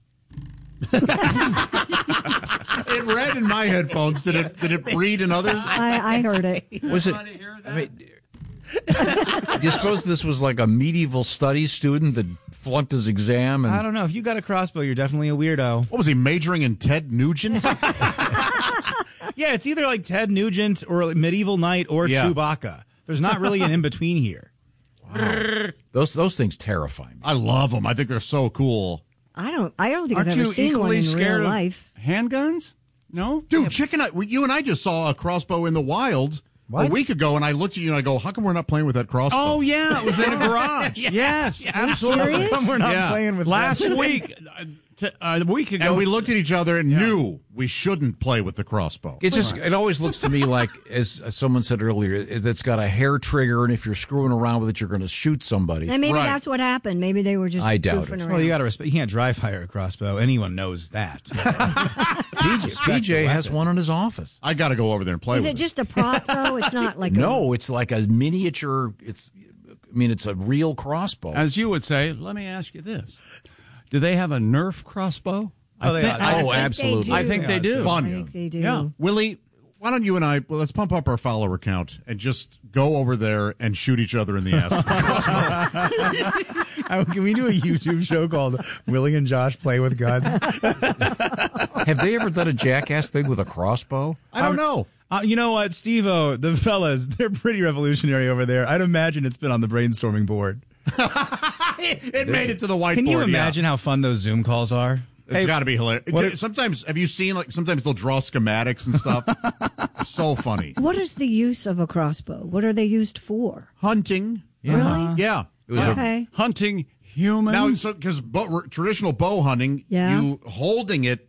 It read in my headphones. Did it? Did it read in others? I, I heard it. Was it? I mean, do you suppose this was like a medieval studies student that flunked his exam? And I don't know. If you got a crossbow, you're definitely a weirdo. What was he majoring in? Ted Nugent? Yeah, it's either like Ted Nugent or like Medieval Knight or Yeah. Chewbacca. There's not really an in between here. those those things terrify me. I love them. I think they're so cool. I don't. I don't think aren't I've ever you seen one equally in scared real of life. handguns? No? Dude, Chicken, I, you and I just saw a crossbow in the wild What? a week ago, and I looked at you and I go, how come we're not playing with that crossbow? Oh, yeah. It was in a garage. Yes, absolutely. serious? Come, we're not Yeah. playing with Last them. week, uh, t- uh, a week ago. And we looked at each other and knew we shouldn't play with the crossbow. It just it always looks to me like, as someone said earlier, it's got a hair trigger, and if you're screwing around with it, you're going to shoot somebody. And maybe Right. that's what happened. Maybe they were just I doubt goofing it. around. Well, you got to respect. You can't dry fire a crossbow. Anyone knows that. P J, P J has one in his office. I got to go over there and play Is with it just a prop though? It's not like No, it's like a miniature. It's, I mean, it's a real crossbow. As you would say, let me ask you this. Do they have a Nerf crossbow? Oh, they thi- ought- I- oh, I think absolutely. they do. I think they do. I Fun. think they do. Yeah. Willie, why don't you and I, well, let's pump up our follower count and just go over there and shoot each other in the ass. I- Can we do a YouTube show called Willie and Josh Play with Guns? Have they ever done a jackass thing with a crossbow? I don't know. Uh, you know what, Steve-O, the fellas, they're pretty revolutionary over there. I'd imagine it's been on the brainstorming board. It made it to the whiteboard. Can you yeah. imagine how fun those Zoom calls are? It's Hey, got to be hilarious. what- Sometimes, have you seen, like, sometimes they'll draw schematics and stuff? So funny. What is the use of a crossbow? What are they used for? Hunting. Really? Yeah. It was Okay. Hunting humans. Now, so because bo- traditional bow hunting, Yeah. you holding it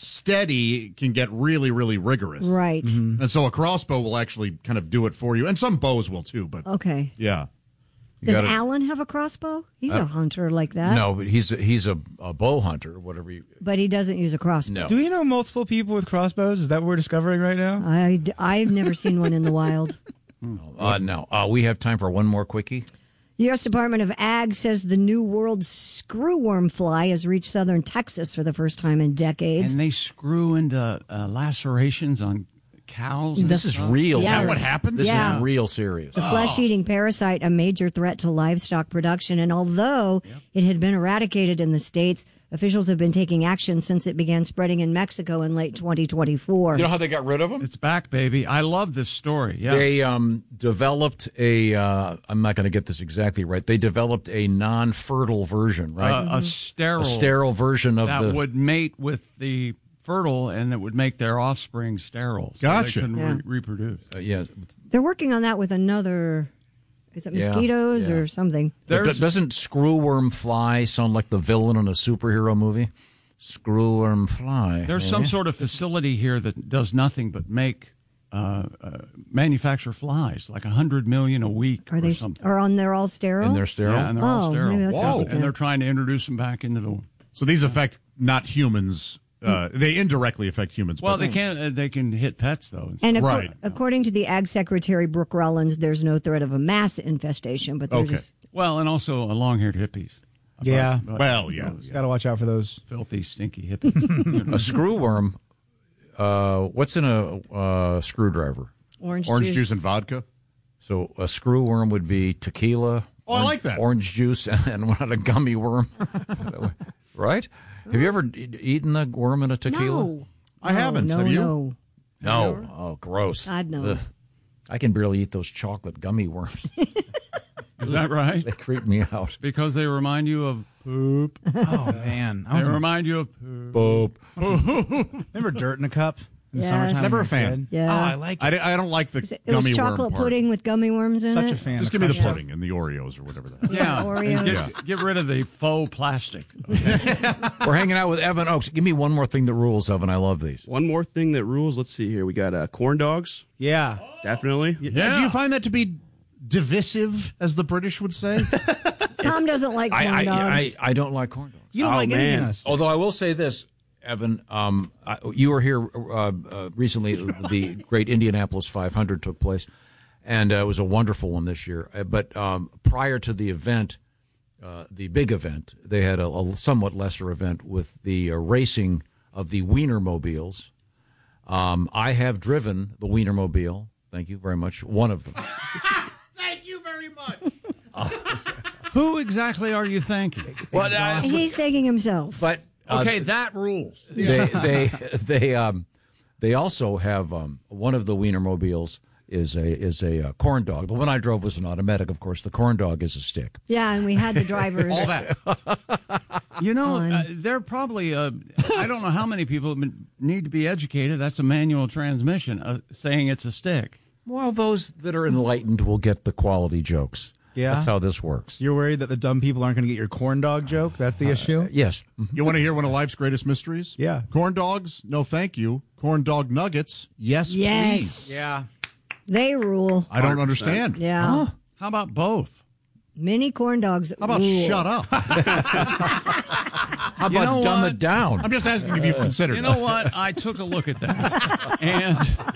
steady can get really, really rigorous. Right. And so a crossbow will actually kind of do it for you. And some bows will too, but Okay. yeah. Does gotta- Alan have a crossbow? He's Uh, a hunter like that. No, but he's a, he's a, a bow hunter, whatever you. But he doesn't use a crossbow. No. Do we know multiple people with crossbows? Is that what we're discovering right now? I, I've never seen one in the wild. Uh, no. Uh, we have time for one more quickie. U S Department of Ag says the New World screwworm fly has reached southern Texas for the first time in decades. And they screw into uh, lacerations on cows. and This is stuff. real. Yeah. serious. What happens? This Yeah. is real serious. The flesh-eating parasite, a major threat to livestock production, and although it had been eradicated in the States, officials have been taking action since it began spreading in Mexico in late twenty twenty-four. You know how they got rid of them? It's back, baby. I love this story. Yeah. They um, developed a. Uh, I'm not going to get this exactly right. They developed a non-fertile version, right? Uh, a sterile, a sterile version of that the. would mate with the fertile, and that would make their offspring sterile. So Gotcha. They couldn't Yeah. re- reproduce. Uh, yeah. They're working on that with another, is it Yeah, mosquitoes yeah. or something? But do- doesn't screwworm fly sound like the villain in a superhero movie? Screwworm fly. There's eh? some sort of facility here that does nothing but make uh, uh, manufacture flies, like a hundred million a week Are or they something. are on? They're all sterile. And they're sterile? Yeah, and they're Oh, all sterile. maybe that's Whoa. what- And they're trying to introduce them back into the. So these affect not humans. Uh, they indirectly affect humans. Well, but they can uh, they can hit pets though. And acco- Right. according to the Ag Secretary Brooke Rollins, there's no threat of a mass infestation, but they're Okay. just Well, and also a long-haired hippies. Yeah. But- Well, yeah. Got to watch out for those. filthy, stinky hippies. A screwworm. Uh, what's in a uh, screwdriver? orange, Orange juice. juice and vodka. So a screwworm would be tequila. Oh, I orange- like that. Orange juice and not a gummy worm. Right? Have you ever e- eaten a worm in a tequila? No. I No, haven't. No, Have you? no. No. Oh, gross. God, no. Ugh. I can barely eat those chocolate gummy worms. Is that right? They creep me out. Because they remind you of poop. Oh, man. I They want some- remind you of poop. Boop. Remember dirt in a cup in the Yes. summertime? Never when a fan. you're kid? Yeah. Oh, I like it. I, di- I don't like the Is it, it was gummy worm chocolate part. pudding with gummy worms in Such it. a fan. Just of give me the Crushed Up. pudding and the Oreos or whatever that is. Yeah. Oreos. And Get, Yeah. get rid of the faux plastic. We're hanging out with Evan Oakes. Give me one more thing that rules, Evan. I love these. One more thing that rules. Let's see here. We got uh, corn dogs. Yeah. Definitely. Yeah. Do you find that to be divisive, as the British would say? Tom doesn't like corn I, I, dogs. I, I don't like corn dogs. You don't Oh, like anything man. else. Although I will say this, Evan, um, I, you were here uh, uh, recently. The great Indianapolis five hundred took place, and uh, it was a wonderful one this year. Uh, But um, prior to the event, uh, the big event, they had a, a somewhat lesser event with the uh, racing of the Wienermobiles. Um, I have driven the Wienermobile. Thank you very much. One of them. Thank you very much. Who exactly are you thanking? Well, uh, He's thanking himself. but uh, Okay, that rules. they they they um they also have um one of the Wienermobiles is a is a uh, corn dog. The one I drove was an automatic, of course. The corn dog is a stick. Yeah, and we had the drivers. All that. You know, Fun. uh, they're probably, uh, I don't know how many people need to be educated. That's a manual transmission, uh, saying it's a stick. Well, those that are enlightened will get the quality jokes. Yeah. That's how this works. You're worried that the dumb people aren't going to get your corn dog joke? That's the issue? Yes. You want to hear one of life's greatest mysteries? Yeah. Corn dogs? No, thank you. Corn dog nuggets? Yes, Yes. please. Yeah. They rule. I don't understand. Yeah. How about both? Mini corn dogs. How about rule. shut up? How about You know dumb what? it down? I'm just asking if you've considered You it. know what? I took a look at that, and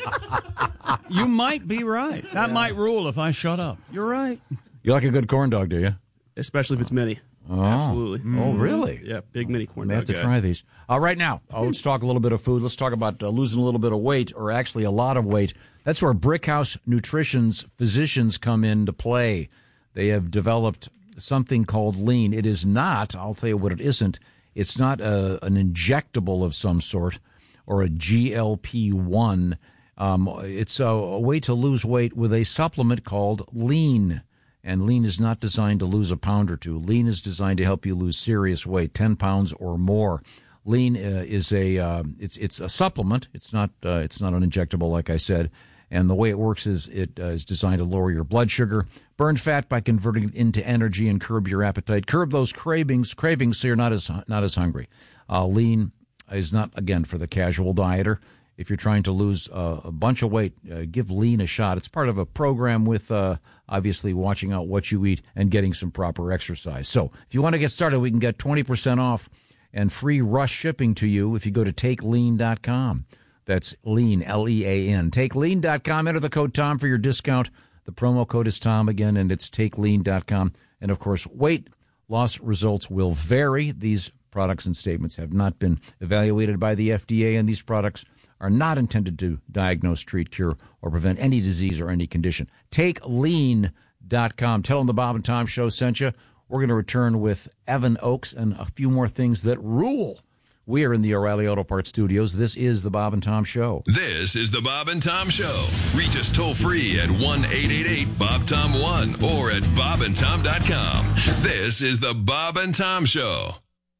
you might be right. That might rule if I shut up. You're right. You like a good corn dog, do you? Especially if it's mini. Oh. Absolutely. Oh, really? Yeah, big mini corn I may dog have to guy. try these. Uh, right now, uh, let's talk a little bit of food. Let's talk about uh, losing a little bit of weight, or actually a lot of weight. That's where Brickhouse Nutrition's physicians come into play. They have developed something called Lean. It is not, I'll tell you what it isn't, it's not a, an injectable of some sort. or a G L P one. Um, it's a, a way to lose weight with a supplement called Lean. And Lean is not designed to lose a pound or two. Lean is designed to help you lose serious weight, ten pounds or more. Lean uh, is a uh, it's it's a supplement. It's not uh, it's not an injectable, like I said. And the way it works is it uh, is designed to lower your blood sugar, burn fat by converting it into energy, and curb your appetite, curb those cravings, cravings, so you're not as not as hungry. Uh, Lean is not, again, for the casual dieter. If you're trying to lose uh, a bunch of weight, uh, give Lean a shot. It's part of a program with uh, obviously watching out what you eat and getting some proper exercise. So if you want to get started, we can get twenty percent off and free rush shipping to you if you go to take lean dot com. That's Lean, L E A N. take lean dot com. Enter the code Tom for your discount. The promo code is Tom again, and it's take lean dot com. And, of course, weight loss results will vary. These products and statements have not been evaluated by the F D A, and these products are not intended to diagnose, treat, cure, or prevent any disease or any condition. take lean dot com. Tell them the Bob and Tom Show sent you. We're going to return with Evan Oakes and a few more things that rule. We are in the O'Reilly Auto Parts studios. This is the Bob and Tom Show. This is the Bob and Tom Show. Reach us toll free at one eight eight eight Bob Tom one or at bob and tom dot com. This is the Bob and Tom Show.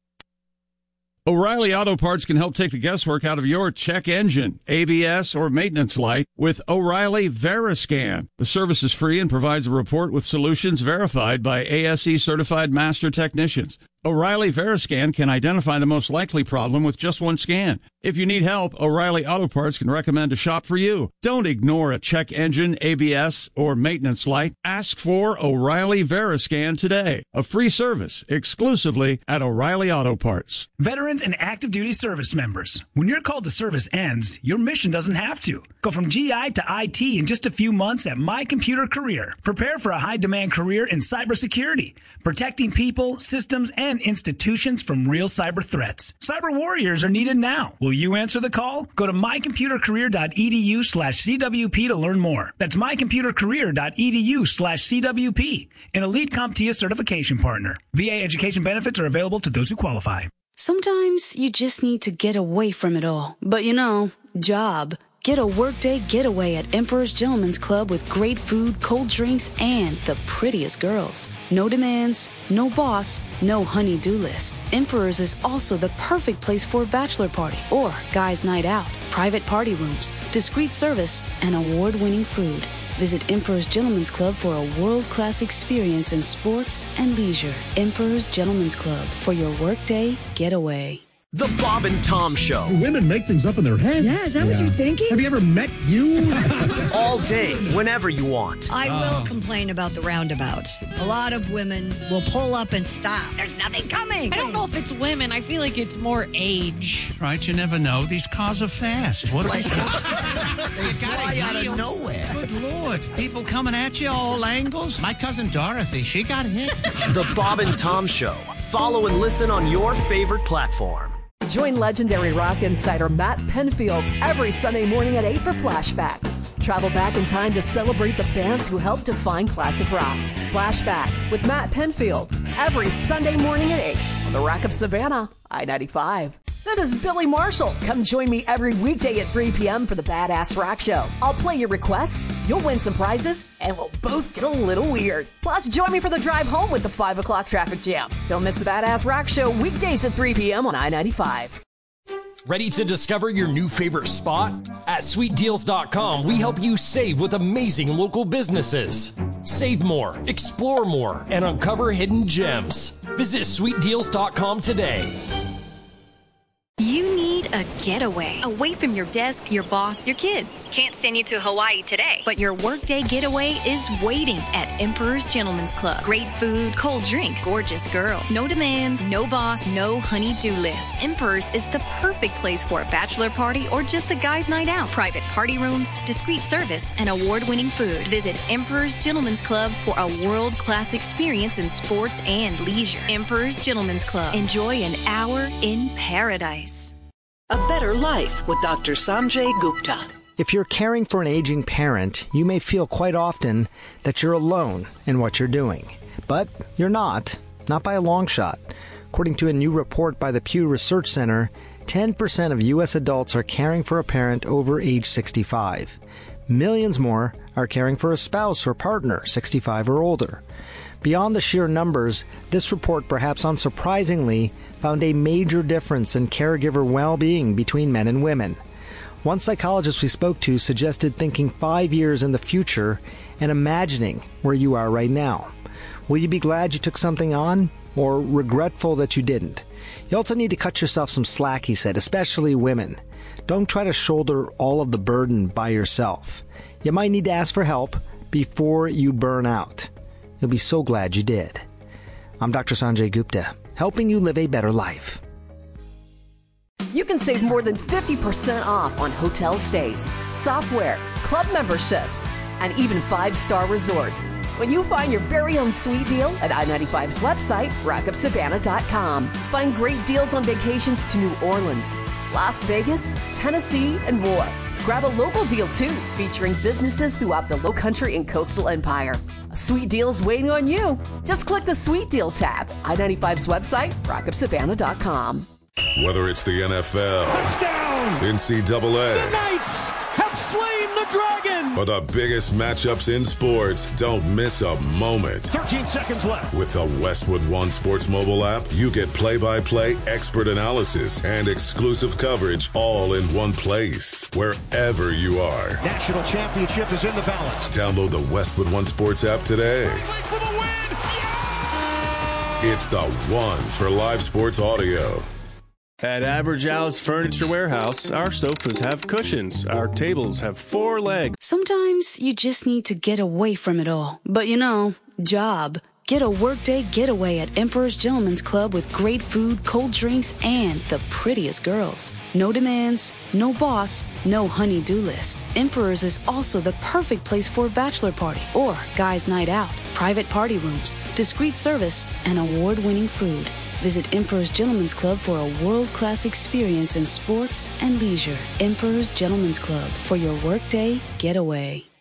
O'Reilly Auto Parts can help take the guesswork out of your check engine, A B S, or maintenance light with O'Reilly Veriscan. The service is free and provides a report with solutions verified by A S E certified master technicians. O'Reilly Veriscan can identify the most likely problem with just one scan. If you need help, O'Reilly Auto Parts can recommend a shop for you. Don't ignore a check engine, A B S, or maintenance light. Ask for O'Reilly Veriscan today. A free service exclusively at O'Reilly Auto Parts. Veterans and active duty service members, when your call to service ends, your mission doesn't have to. Go from G I to I T in just a few months at My Computer Career. Prepare for a high-demand career in cybersecurity, protecting people, systems, and institutions from real cyber threats. Cyber warriors are needed now. Will you answer the call? Go to my computer career dot e d u slash c w p to learn more. That's my computer career dot e d u slash c w p, an Elite CompTIA certification partner. V A education benefits are available to those who qualify. Sometimes you just need to get away from it all. But you know, job. Get a workday getaway at Emperor's Gentleman's Club with great food, cold drinks, and the prettiest girls. No demands, no boss, no honey-do list. Emperor's is also the perfect place for a bachelor party or guys' night out, private party rooms, discreet service, and award-winning food. Visit Emperor's Gentleman's Club for a world-class experience in sports and leisure. Emperor's Gentleman's Club for your workday getaway. The Bob and Tom Show. Do women make things up in their heads? Yeah, is that what you're thinking? Have you ever met you? All day, whenever you want. I will complain about the roundabouts. A lot of women will pull up and stop. There's nothing coming. I don't know if it's women. I feel like it's more age. Right, you never know. These cars are fast. What are they? They fly out of nowhere. Good Lord. People coming at you all angles. My cousin Dorothy, she got hit. The Bob and Tom Show. Follow and listen on your favorite platform. Join legendary rock insider Matt Penfield every Sunday morning at eight for Flashback. Travel back in time to celebrate the bands who helped define classic rock. Flashback with Matt Penfield every Sunday morning at eight on the Rock of Savannah, I ninety-five. This is Billy Marshall. Come join me every weekday at three p.m. for the Badass Rock Show. I'll play your requests, you'll win some prizes, and we'll both get a little weird. Plus, join me for the drive home with the five o'clock traffic jam. Don't miss the Badass Rock Show weekdays at three p.m. on I ninety-five. Ready to discover your new favorite spot? At sweet deals dot com, we help you save with amazing local businesses. Save more, explore more, and uncover hidden gems. Visit sweet deals dot com today. You need a getaway. Away from your desk, your boss, your kids. Can't send you to Hawaii today, but your workday getaway is waiting at Emperor's Gentleman's Club. Great food, cold drinks, gorgeous girls. No demands, no boss, no honey-do list. Emperor's is the perfect place for a bachelor party or just a guy's night out. Private party rooms, discreet service, and award-winning food. Visit Emperor's Gentleman's Club for a world-class experience in sports and leisure. Emperor's Gentleman's Club. Enjoy an hour in paradise. A Better Life with Doctor Sanjay Gupta. If you're caring for an aging parent, you may feel quite often that you're alone in what you're doing. But you're not, not by a long shot. According to a new report by the Pew Research Center, ten percent of U S adults are caring for a parent over age sixty-five. Millions more are caring for a spouse or partner sixty-five or older. Beyond the sheer numbers, this report, perhaps unsurprisingly, found a major difference in caregiver well-being between men and women. One psychologist we spoke to suggested thinking five years in the future and imagining where you are right now. Will you be glad you took something on, or regretful that you didn't? You also need to cut yourself some slack, he said, especially women. Don't try to shoulder all of the burden by yourself. You might need to ask for help before you burn out. You'll be so glad you did. I'm Doctor Sanjay Gupta, helping you live a better life. You can save more than fifty percent off on hotel stays, software, club memberships, and even five-star resorts when you find your very own sweet deal at I ninety-five's website, rock up savannah dot com. Find great deals on vacations to New Orleans, Las Vegas, Tennessee, and more. Grab a local deal, too, featuring businesses throughout the Lowcountry and Coastal Empire. A sweet deal's waiting on you. Just click the Sweet Deal tab. I ninety-five's website, rock up savannah dot com. Whether it's the N F L, touchdown, N C double A, the Knights have slain the dragon, or the biggest matchups in sports, don't miss a moment. thirteen seconds left. With the Westwood One Sports mobile app, you get play-by-play, expert analysis, and exclusive coverage all in one place, wherever you are. National championship is in the balance. Download the Westwood One Sports app today. For the win. Yeah! It's the one for live sports audio. At Average Al's Furniture Warehouse, our sofas have cushions, our tables have four legs. Sometimes you just need to get away from it all. But you know, job. Get a workday getaway at Emperor's Gentleman's Club with great food, cold drinks, and the prettiest girls. No demands, no boss, no honey-do list. Emperor's is also the perfect place for a bachelor party or guys' night out. Private party rooms, discreet service, and award-winning food. Visit Emperor's Gentleman's Club for a world-class experience in sports and leisure. Emperor's Gentleman's Club for your workday getaway.